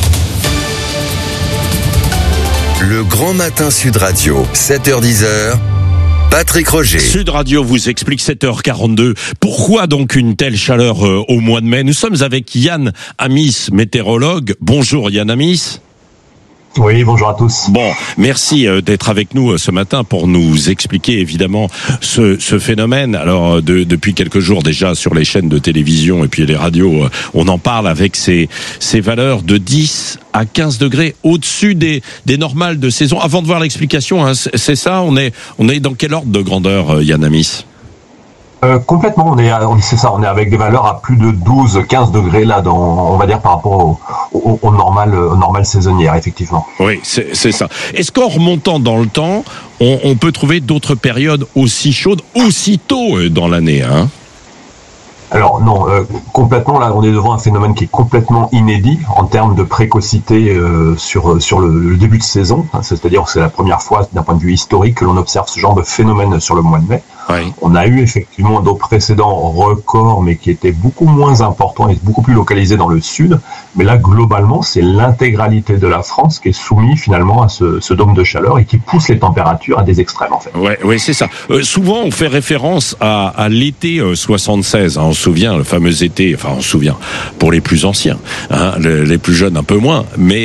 Le grand matin Sud Radio, 7h10. Patrick Roger. Sud Radio vous explique 7h42. Pourquoi donc une telle chaleur au mois de mai? Nous sommes avec Yann Amis, météorologue. Bonjour Yann Amis. Oui, bonjour à tous. Bon, merci d'être avec nous ce matin pour nous expliquer évidemment ce phénomène. Alors depuis quelques jours déjà sur les chaînes de télévision et puis les radios, on en parle avec ces valeurs de 10 à 15 degrés au-dessus des normales de saison. Avant de voir l'explication, hein, c'est ça, on est dans quel ordre de grandeur, Yann Amis? Complètement, on est avec des valeurs à plus de 12-15 degrés là, on va dire par rapport au normal saisonnière, effectivement. Oui, c'est ça. Est-ce qu'en remontant dans le temps, on peut trouver d'autres périodes aussi chaudes, aussi tôt dans l'année, hein? Alors non, complètement là, on est devant un phénomène qui est complètement inédit en termes de précocité sur le début de saison. C'est-à-dire que c'est la première fois d'un point de vue historique que l'on observe ce genre de phénomène sur le mois de mai. On a eu effectivement d'autres précédents records, mais qui étaient beaucoup moins importants et beaucoup plus localisés dans le sud. Mais là, globalement, c'est l'intégralité de la France qui est soumise finalement à ce dôme de chaleur et qui pousse les températures à des extrêmes, en fait. Ouais, c'est ça. Souvent, on fait référence à l'été 76. Hein, on se souvient, le fameux été. Enfin, on se souvient pour les plus anciens, hein, les plus jeunes un peu moins. Mais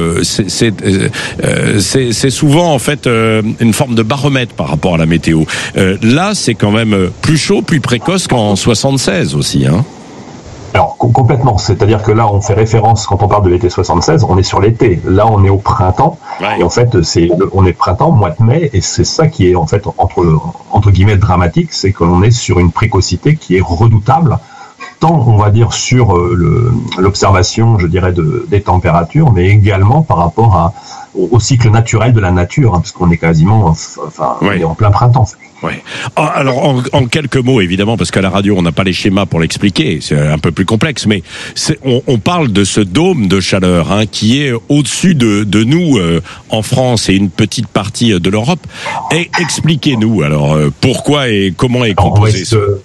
c'est souvent en fait une forme de baromètre par rapport à la météo. Là, c'est quand même plus chaud, plus précoce qu'en 76 aussi, hein. Alors, complètement. C'est-à-dire que là, on fait référence, quand on parle de l'été 76, on est sur l'été. Là, on est au printemps. Ouais. Et en fait, on est printemps, mois de mai, et c'est ça qui est, en fait, entre guillemets, dramatique, c'est qu'on est sur une précocité qui est redoutable, tant, on va dire, sur l'observation, je dirais, des températures, mais également par rapport au cycle naturel de la nature, hein, parce qu'on est quasiment, on est en plein printemps. Ouais. Alors en quelques mots évidemment, parce qu'à la radio on n'a pas les schémas pour l'expliquer, c'est un peu plus complexe, mais on parle de ce dôme de chaleur, hein, qui est au-dessus de nous en France et une petite partie de l'Europe. Et expliquez-nous alors pourquoi et comment est composé ce...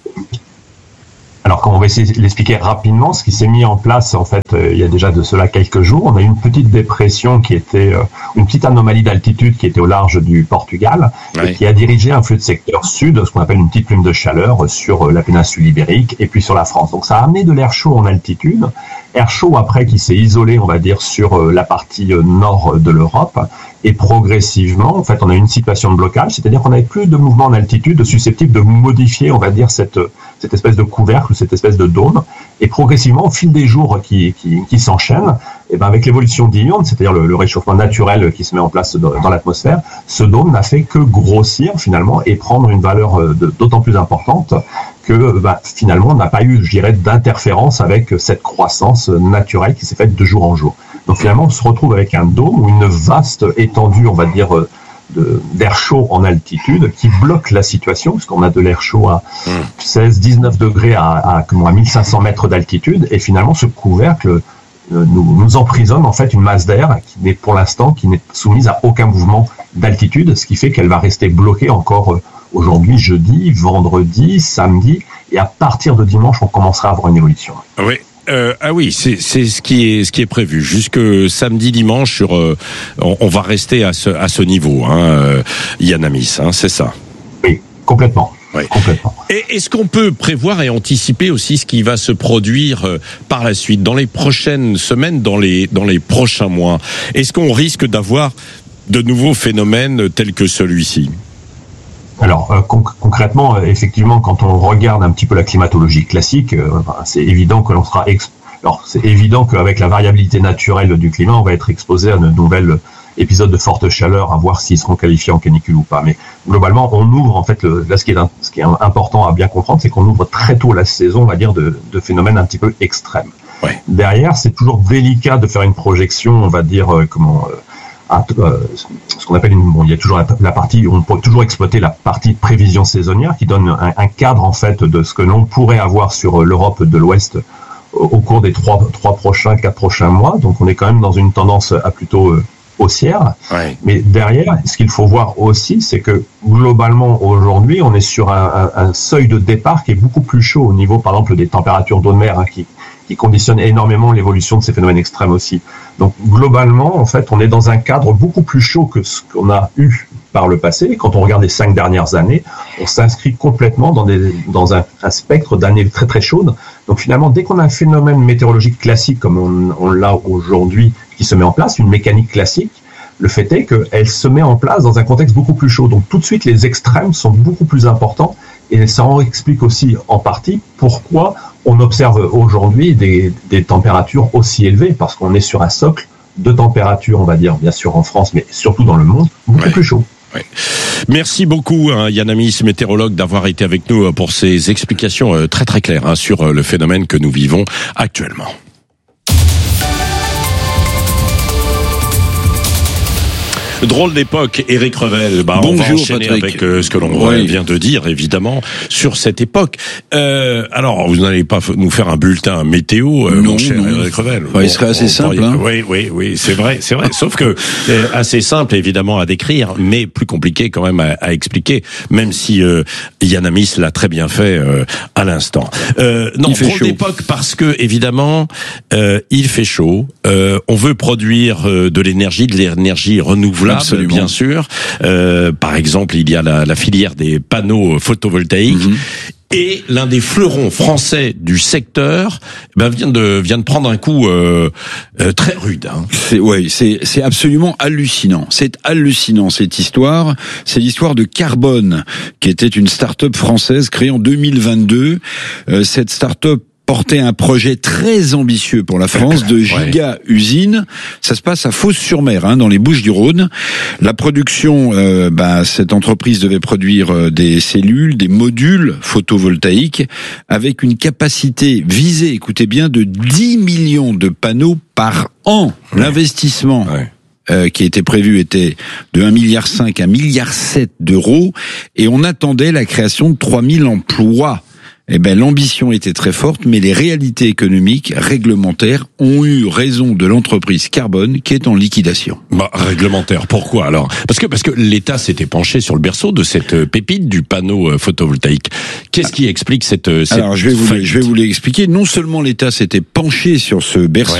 Alors, quand on va essayer de l'expliquer rapidement, ce qui s'est mis en place, en fait, il y a déjà de cela quelques jours, on a eu une petite dépression qui était, une petite anomalie d'altitude qui était au large du Portugal, et qui a dirigé un flux de secteur sud, ce qu'on appelle une petite plume de chaleur, sur la péninsule ibérique et puis sur la France. Donc, ça a amené de l'air chaud en altitude, air chaud après qui s'est isolé, on va dire, sur la partie nord de l'Europe. Et progressivement, en fait, on a une situation de blocage, c'est-à-dire qu'on n'avait plus de mouvement en altitude susceptible de modifier, on va dire, cette espèce de couvercle, cette espèce de dôme. Et progressivement, au fil des jours qui s'enchaînent, et ben avec l'évolution diurne, c'est-à-dire le réchauffement naturel qui se met en place dans l'atmosphère, ce dôme n'a fait que grossir finalement et prendre une valeur d'autant plus importante que finalement on n'a pas eu, je dirais, d'interférence avec cette croissance naturelle qui s'est faite de jour en jour. Donc finalement, on se retrouve avec un dôme ou une vaste étendue, on va dire, d'air chaud en altitude qui bloque la situation, parce qu'on a de l'air chaud à 16-19 degrés à 1500 mètres d'altitude, et finalement ce couvercle nous emprisonne en fait une masse d'air qui n'est pour l'instant qui n'est soumise à aucun mouvement d'altitude, ce qui fait qu'elle va rester bloquée encore aujourd'hui, jeudi, vendredi, samedi, et à partir de dimanche, on commencera à avoir une évolution. Oui. C'est ce qui est prévu jusque samedi, dimanche. On va rester à ce niveau, hein, Yann Amis, hein, c'est ça. Oui, complètement. Oui. Complètement. Et est-ce qu'on peut prévoir et anticiper aussi ce qui va se produire par la suite, dans les prochaines semaines, dans les prochains mois? Est-ce qu'on risque d'avoir de nouveaux phénomènes tels que celui-ci? Alors concrètement, effectivement, quand on regarde un petit peu la climatologie classique, c'est évident que l'on sera alors c'est évident qu'avec la variabilité naturelle du climat, on va être exposé à de nouvelles épisodes de forte chaleur, à voir s'ils seront qualifiés en canicule ou pas. Mais globalement, on ouvre en fait ce qui est important à bien comprendre, c'est qu'on ouvre très tôt la saison, on va dire, de phénomènes un petit peu extrêmes. Ouais. Derrière, c'est toujours délicat de faire une projection, on va dire ce qu'on appelle il y a toujours la partie, on peut toujours exploiter la partie prévision saisonnière qui donne un cadre en fait de ce que l'on pourrait avoir sur l'Europe de l'Ouest au cours des 4 prochains mois. Donc on est quand même dans une tendance à plutôt haussière. Ouais. Mais derrière, ce qu'il faut voir aussi, c'est que globalement aujourd'hui, on est sur un seuil de départ qui est beaucoup plus chaud au niveau, par exemple, des températures d'eau de mer, hein, qui conditionne énormément l'évolution de ces phénomènes extrêmes aussi. Donc globalement, en fait, on est dans un cadre beaucoup plus chaud que ce qu'on a eu par le passé. Quand on regarde les 5 dernières années, on s'inscrit complètement dans un spectre d'années très très chaudes. Donc finalement, dès qu'on a un phénomène météorologique classique comme on l'a aujourd'hui, qui se met en place, une mécanique classique, le fait est qu'elle se met en place dans un contexte beaucoup plus chaud. Donc tout de suite, les extrêmes sont beaucoup plus importants. Et ça en explique aussi en partie pourquoi on observe aujourd'hui des températures aussi élevées, parce qu'on est sur un socle de température, on va dire, bien sûr en France, mais surtout dans le monde, beaucoup plus chaud. Ouais. Merci beaucoup, Yann Amis, météorologue, d'avoir été avec nous pour ces explications très très claires sur le phénomène que nous vivons actuellement. Drôle d'époque, Éric Revel. On va enchaîner avec ce que l'on vient de dire, évidemment, sur cette époque. Alors, vous n'allez pas nous faire un bulletin météo, mon cher Éric Revel. Il serait assez simple. Hein. Oui, c'est vrai. Sauf que assez simple, évidemment, à décrire, mais plus compliqué quand même à expliquer, même si Yann Amis l'a très bien fait à l'instant. Non, drôle d'époque parce que, évidemment, il fait chaud. On veut produire de l'énergie renouvelable. Absolument. Bien sûr. Par exemple, il y a la filière des panneaux photovoltaïques. Et l'un des fleurons français du secteur vient de prendre un coup très rude. Hein. C'est absolument hallucinant. C'est hallucinant cette histoire. C'est l'histoire de Carbone, qui était une start-up française créée en 2022. Cette start-up portait un projet très ambitieux pour la France de giga-usine. Ça se passe à Fos-sur-Mer, dans les Bouches-du-Rhône. La production, cette entreprise devait produire des cellules, des modules photovoltaïques avec une capacité visée, écoutez bien, de 10 millions de panneaux par an. L'investissement qui était prévu était de 1,5 milliard à 1,7 milliard d'euros et on attendait la création de 3000 emplois. L'ambition était très forte, mais les réalités économiques, réglementaires, ont eu raison de l'entreprise Carbone qui est en liquidation. Réglementaire, pourquoi alors ? Parce que l'État s'était penché sur le berceau de cette pépite du panneau photovoltaïque. Qu'est-ce qui explique cette Alors, je vais vous l'expliquer. Non seulement l'État s'était penché sur ce berceau